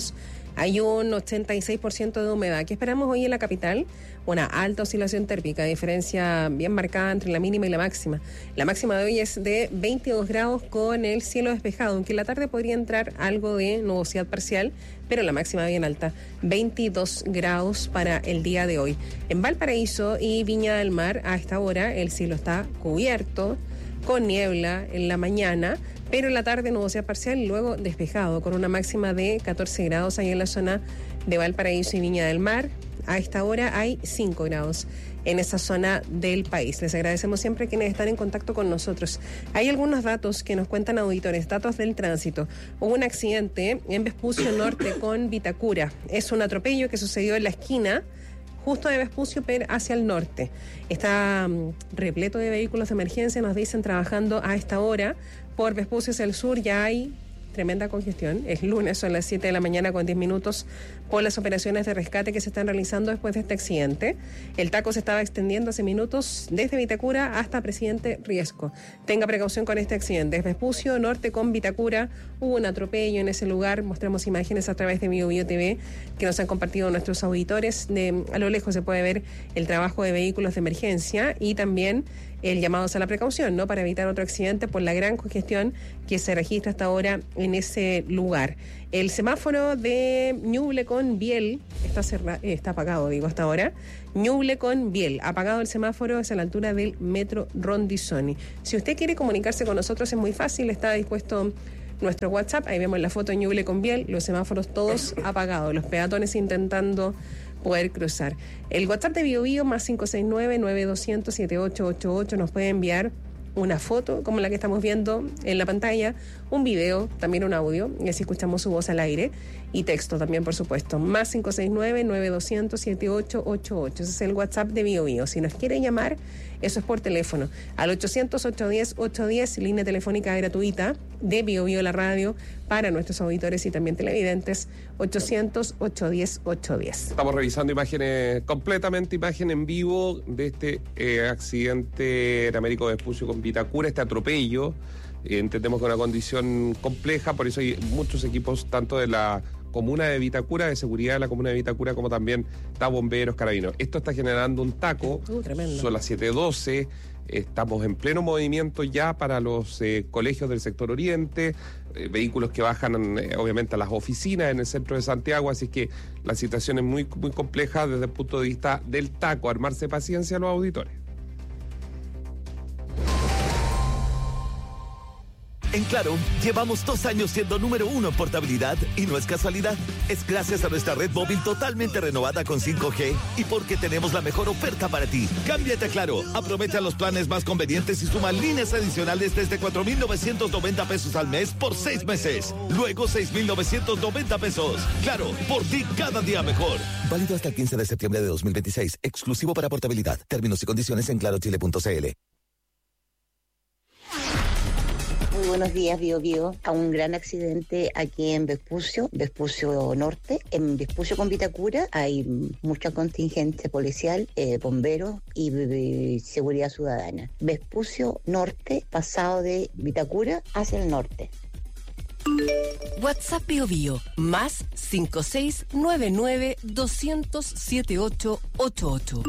Hay un ochenta y seis por ciento de humedad. ¿Qué esperamos hoy en la capital? Una alta oscilación térmica, diferencia bien marcada entre la mínima y la máxima. La máxima de hoy es de veintidós grados con el cielo despejado, aunque en la tarde podría entrar algo de nubosidad parcial, pero la máxima bien alta, veintidós grados para el día de hoy. En Valparaíso y Viña del Mar, a esta hora, el cielo está cubierto, con niebla en la mañana, pero en la tarde nubosidad parcial y luego despejado, con una máxima de catorce grados ahí en la zona de Valparaíso y Viña del Mar. A esta hora hay cinco grados en esa zona del país. Les agradecemos siempre a quienes están en contacto con nosotros. Hay algunos datos que nos cuentan auditores, datos del tránsito. Hubo un accidente en Vespucio Norte con Vitacura. Es un atropello que sucedió en la esquina justo de Vespucio, pero hacia el norte. Está um, repleto de vehículos de emergencia, nos dicen, trabajando a esta hora. Por Vespucio hacia el sur ya hay tremenda congestión. Es lunes, son las siete de la mañana con diez minutos por las operaciones de rescate que se están realizando después de este accidente. El taco se estaba extendiendo hace minutos desde Vitacura hasta Presidente Riesco. Tenga precaución con este accidente. Es Vespucio Norte con Vitacura. Hubo un atropello en ese lugar. Mostramos imágenes a través de Bio Bio T V que nos han compartido nuestros auditores. De, a lo lejos se puede ver el trabajo de vehículos de emergencia y también el llamado a la precaución, ¿no?, para evitar otro accidente por la gran congestión que se registra hasta ahora en ese lugar. El semáforo de Ñuble con Biel está cerrado, eh, está apagado, digo, hasta ahora. Ñuble con Biel, apagado el semáforo, es a la altura del metro Rondizoni. Si usted quiere comunicarse con nosotros es muy fácil, está dispuesto nuestro WhatsApp, ahí vemos la foto de Ñuble con Biel, los semáforos todos apagados, los peatones intentando poder cruzar. El WhatsApp de Bio Bio más cinco seis nueve, nueve dos cero cero, siete ocho ocho ocho nos puede enviar una foto como la que estamos viendo en la pantalla, un video, también un audio, y así escuchamos su voz al aire, y texto también, por supuesto. Más cinco seis nueve, nueve dos cero cero, siete ocho ocho ocho. Ese es el WhatsApp de Bio Bio. Si nos quiere llamar, eso es por teléfono. Al ochocientos, ochocientos diez, ochocientos diez, línea telefónica gratuita de Bio Bio la radio para nuestros auditores y también televidentes. ochocientos, ochocientos diez, ochocientos diez. Estamos revisando imágenes, completamente imagen en vivo de este eh, accidente en Américo Vespucio con Vitacura, este atropello. Eh, entendemos que es una condición compleja, por eso hay muchos equipos, tanto de la comuna de Vitacura, de seguridad de la comuna de Vitacura, como también está bomberos, carabineros. Esto está generando un taco. Uh, tremendo. Son las siete doce. Estamos en pleno movimiento ya para los eh, colegios del sector oriente, eh, vehículos que bajan eh, obviamente a las oficinas en el centro de Santiago, así que la situación es muy, muy compleja desde el punto de vista del taco. Armarse paciencia a los auditores. En Claro, llevamos dos años siendo número uno en portabilidad y no es casualidad. Es gracias a nuestra red móvil totalmente renovada con cinco G y porque tenemos la mejor oferta para ti. Cámbiate a Claro, aprovecha los planes más convenientes y suma líneas adicionales desde cuatro mil novecientos noventa pesos al mes por seis meses. Luego seis mil novecientos noventa pesos. Claro, por ti cada día mejor. Válido hasta el quince de septiembre de dos mil veintiséis. Exclusivo para portabilidad. Términos y condiciones en claro chile punto c l. Muy buenos días, Bio Bio. A un gran accidente aquí en Vespucio, Vespucio Norte. En Vespucio con Vitacura hay mucha contingencia policial, eh, bomberos y, y seguridad ciudadana. Vespucio Norte, pasado de Vitacura hacia el norte. WhatsApp Bio Bio, más cinco seis nueve nueve, dos cero cero, siete ocho ocho ocho.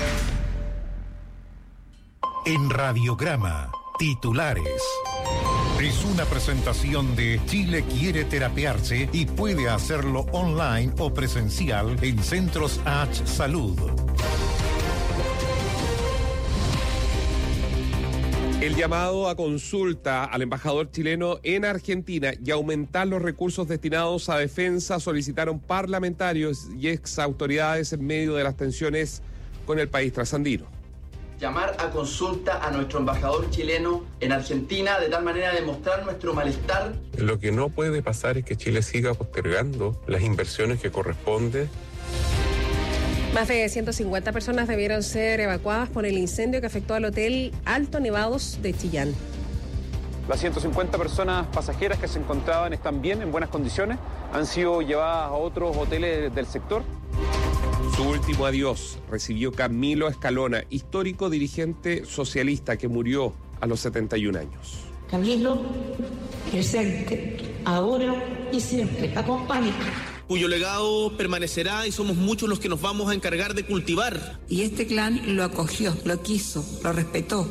En Radiograma, titulares. Es una presentación de Chile quiere terapearse y puede hacerlo online o presencial en Centros H Salud. El llamado a consulta al embajador chileno en Argentina y aumentar los recursos destinados a defensa solicitaron parlamentarios y ex autoridades en medio de las tensiones con el país trasandino. Llamar a consulta a nuestro embajador chileno en Argentina de tal manera de mostrar nuestro malestar. Lo que no puede pasar es que Chile siga postergando las inversiones que corresponden. Más de ciento cincuenta personas debieron ser evacuadas por el incendio que afectó al hotel Alto Nevados de Chillán. Las ciento cincuenta personas pasajeras que se encontraban están bien, en buenas condiciones. Han sido llevadas a otros hoteles del sector. Su último adiós recibió Camilo Escalona, histórico dirigente socialista que murió a los setenta y un años. Camilo, presente, ahora y siempre, acompaña. cuyo legado permanecerá y somos muchos los que nos vamos a encargar de cultivar. Y este clan lo acogió, lo quiso, lo respetó.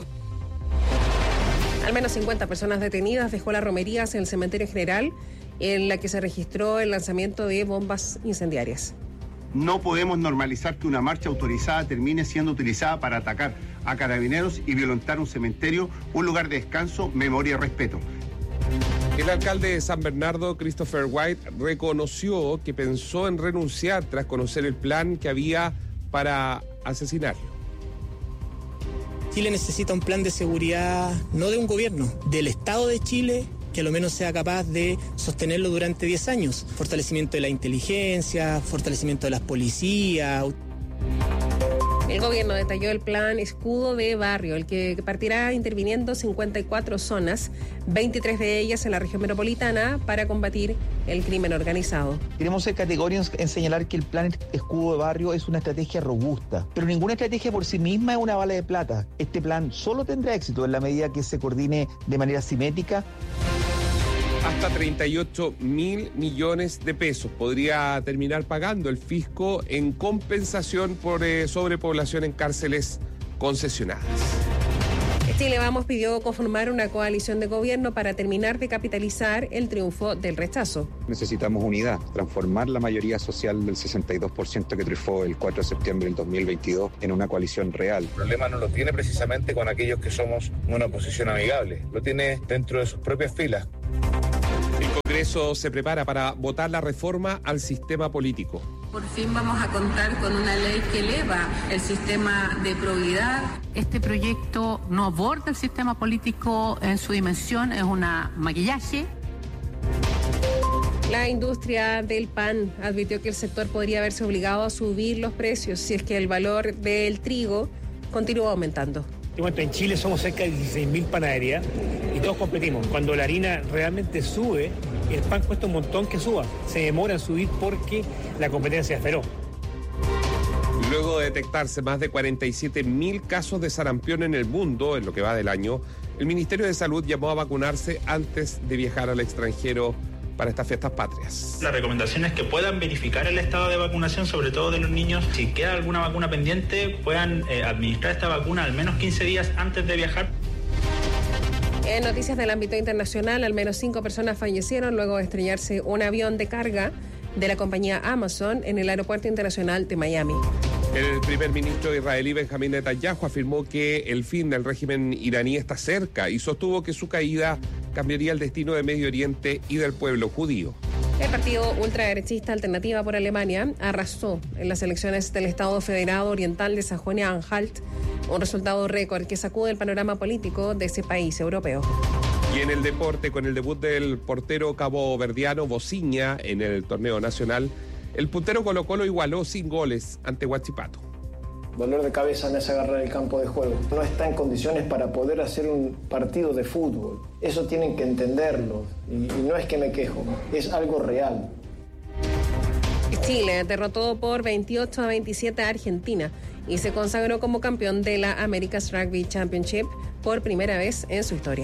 Al menos cincuenta personas detenidas dejó las romerías en el cementerio general, en la que se registró el lanzamiento de bombas incendiarias. No podemos normalizar que una marcha autorizada termine siendo utilizada para atacar a carabineros y violentar un cementerio, un lugar de descanso, memoria y respeto. El alcalde de San Bernardo, Christopher White, reconoció que pensó en renunciar tras conocer el plan que había para asesinarlo. Chile necesita un plan de seguridad, no de un gobierno, del Estado de Chile, que a lo menos sea capaz de sostenerlo durante diez años. Fortalecimiento de la inteligencia, fortalecimiento de las policías. El gobierno detalló el plan Escudo de Barrio, el que partirá interviniendo cincuenta y cuatro zonas, veintitrés de ellas en la región metropolitana, para combatir el crimen organizado. Queremos ser categóricos en señalar que el plan Escudo de Barrio es una estrategia robusta, pero ninguna estrategia por sí misma es una bala de plata. Este plan solo tendrá éxito en la medida que se coordine de manera simétrica. Hasta treinta y ocho mil millones de pesos podría terminar pagando el fisco en compensación por eh, sobrepoblación en cárceles concesionadas. Chile Vamos pidió conformar una coalición de gobierno para terminar de capitalizar el triunfo del rechazo. Necesitamos unidad, transformar la mayoría social del sesenta y dos por ciento que triunfó el cuatro de septiembre del dos mil veintidós en una coalición real. El problema no lo tiene precisamente con aquellos que somos una oposición amigable, lo tiene dentro de sus propias filas. El Congreso se prepara para votar la reforma al sistema político. Por fin vamos a contar con una ley que eleva el sistema de probidad. Este proyecto no aborda el sistema político en su dimensión, es un maquillaje. La industria del pan advirtió que el sector podría verse obligado a subir los precios si es que el valor del trigo continúa aumentando. En Chile somos cerca de dieciséis mil panaderías y todos competimos. Cuando la harina realmente sube, el pan cuesta un montón que suba. Se demora en subir porque la competencia es feroz. Luego de detectarse más de cuarenta y siete mil casos de sarampión en el mundo en lo que va del año, el Ministerio de Salud llamó a vacunarse antes de viajar al extranjero para estas fiestas patrias. La recomendación es que puedan verificar el estado de vacunación, sobre todo de los niños. Si queda alguna vacuna pendiente, puedan eh, administrar esta vacuna al menos quince días antes de viajar. En noticias del ámbito internacional, al menos cinco personas fallecieron luego de estrellarse un avión de carga de la compañía Amazon en el aeropuerto internacional de Miami. El primer ministro israelí Benjamín Netanyahu afirmó que el fin del régimen iraní está cerca y sostuvo que su caída cambiaría el destino de Medio Oriente y del pueblo judío. El partido ultraderechista Alternativa por Alemania arrasó en las elecciones del Estado Federado Oriental de Sajonia-Anhalt, un resultado récord que sacude el panorama político de ese país europeo. Y en el deporte, con el debut del portero caboverdiano Bociña en el torneo nacional, el puntero Colo-Colo igualó sin goles ante Huachipato. Dolor de cabeza me hace agarrar el campo de juego. No está en condiciones para poder hacer un partido de fútbol. Eso tienen que entenderlo. Y, y no es que me quejo, es algo real. Chile derrotó por veintiocho a veintisiete a Argentina y se consagró como campeón de la America's Rugby Championship por primera vez en su historia.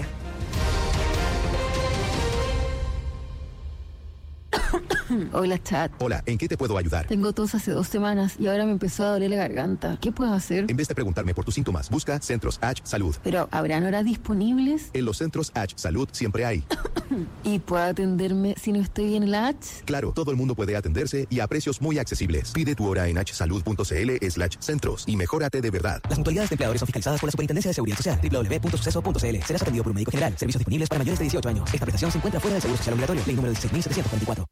Hola, chat. Hola, ¿en qué te puedo ayudar? Tengo tos hace dos semanas y ahora me empezó a doler la garganta. ¿Qué puedo hacer? En vez de preguntarme por tus síntomas, busca Centros H Salud. Pero, ¿habrán horas disponibles? En los Centros H Salud siempre hay. ¿Y puedo atenderme si no estoy en la H? Claro, todo el mundo puede atenderse y a precios muy accesibles. Pide tu hora en hsalud.cl slash centros y mejórate de verdad. Las mutualidades de empleadores son fiscalizadas por la Superintendencia de Seguridad Social. doble u doble u doble u punto suceso punto c l. Serás atendido por un médico general. Servicios disponibles para mayores de dieciocho años. Esta prestación se encuentra fuera del Seguro Social Obligatorio. Ley número dieciséis mil setecientos cuarenta y cuatro.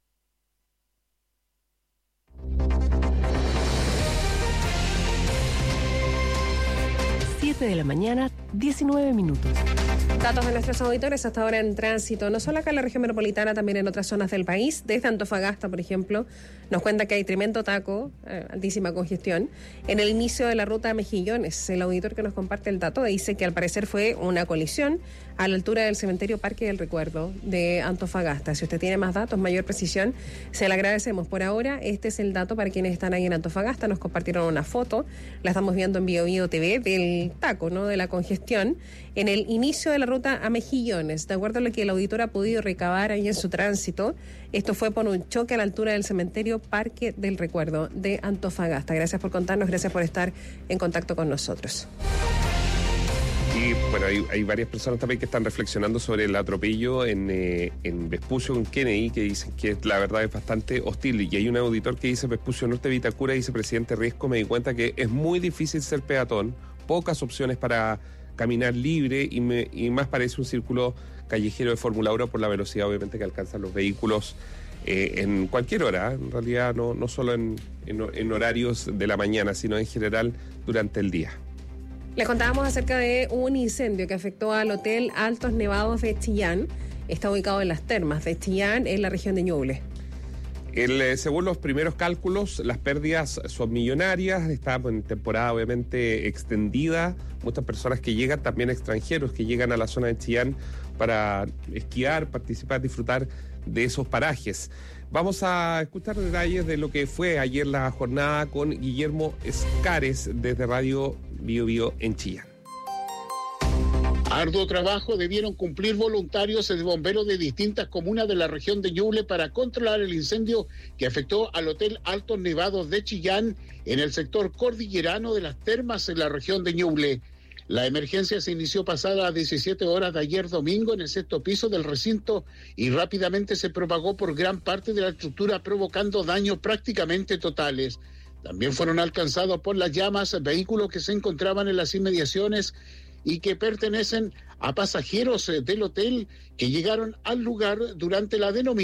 siete de la mañana, diecinueve minutos. Datos de nuestros auditores hasta ahora en tránsito, no solo acá en la región metropolitana, también en otras zonas del país. Desde Antofagasta, por ejemplo, nos cuenta que hay tremendo taco, eh, altísima congestión, en el inicio de la ruta Mejillones. El auditor que nos comparte el dato dice que al parecer fue una colisión a la altura del cementerio Parque del Recuerdo de Antofagasta. Si usted tiene más datos, mayor precisión, se le agradecemos. Por ahora, este es el dato para quienes están ahí en Antofagasta. Nos compartieron una foto, la estamos viendo en Bio Bio T V, del taco, ¿no?, de la congestión en el inicio de la la ruta a Mejillones. De acuerdo a lo que el auditor ha podido recabar ahí en su tránsito, esto fue por un choque a la altura del cementerio Parque del Recuerdo de Antofagasta. Gracias por contarnos, gracias por estar en contacto con nosotros. Y bueno, hay, hay varias personas también que están reflexionando sobre el atropello en, eh, en Vespucio con Kennedy, que dicen que la verdad es bastante hostil. Y hay un auditor que dice: Vespucio Norte, Vitacura, dice: presidente Riesco, me di cuenta que es muy difícil ser peatón, pocas opciones para caminar libre y, me, y más parece un círculo callejero de Fórmula uno por la velocidad obviamente que alcanzan los vehículos eh, en cualquier hora, en realidad no, no solo en, en, en horarios de la mañana, sino en general durante el día. Les contábamos acerca de un incendio que afectó al Hotel Altos Nevados de Chillán. Está ubicado en las termas de Chillán, en la región de Ñuble. El, eh, según los primeros cálculos, las pérdidas son millonarias. Está en temporada obviamente extendida. Muchas personas que llegan, también extranjeros que llegan a la zona de Chillán para esquiar, participar, disfrutar de esos parajes. Vamos a escuchar detalles de lo que fue ayer la jornada con Guillermo Escares desde Radio Bio Bio en Chillán. Arduo trabajo debieron cumplir voluntarios de bomberos de distintas comunas de la región de Ñuble para controlar el incendio que afectó al Hotel Altos Nevados de Chillán en el sector cordillerano de las termas en la región de Ñuble. La emergencia se inició pasadas las diecisiete horas de ayer domingo en el sexto piso del recinto y rápidamente se propagó por gran parte de la estructura, provocando daños prácticamente totales. También fueron alcanzados por las llamas vehículos que se encontraban en las inmediaciones y que pertenecen a pasajeros del hotel que llegaron al lugar durante la denominación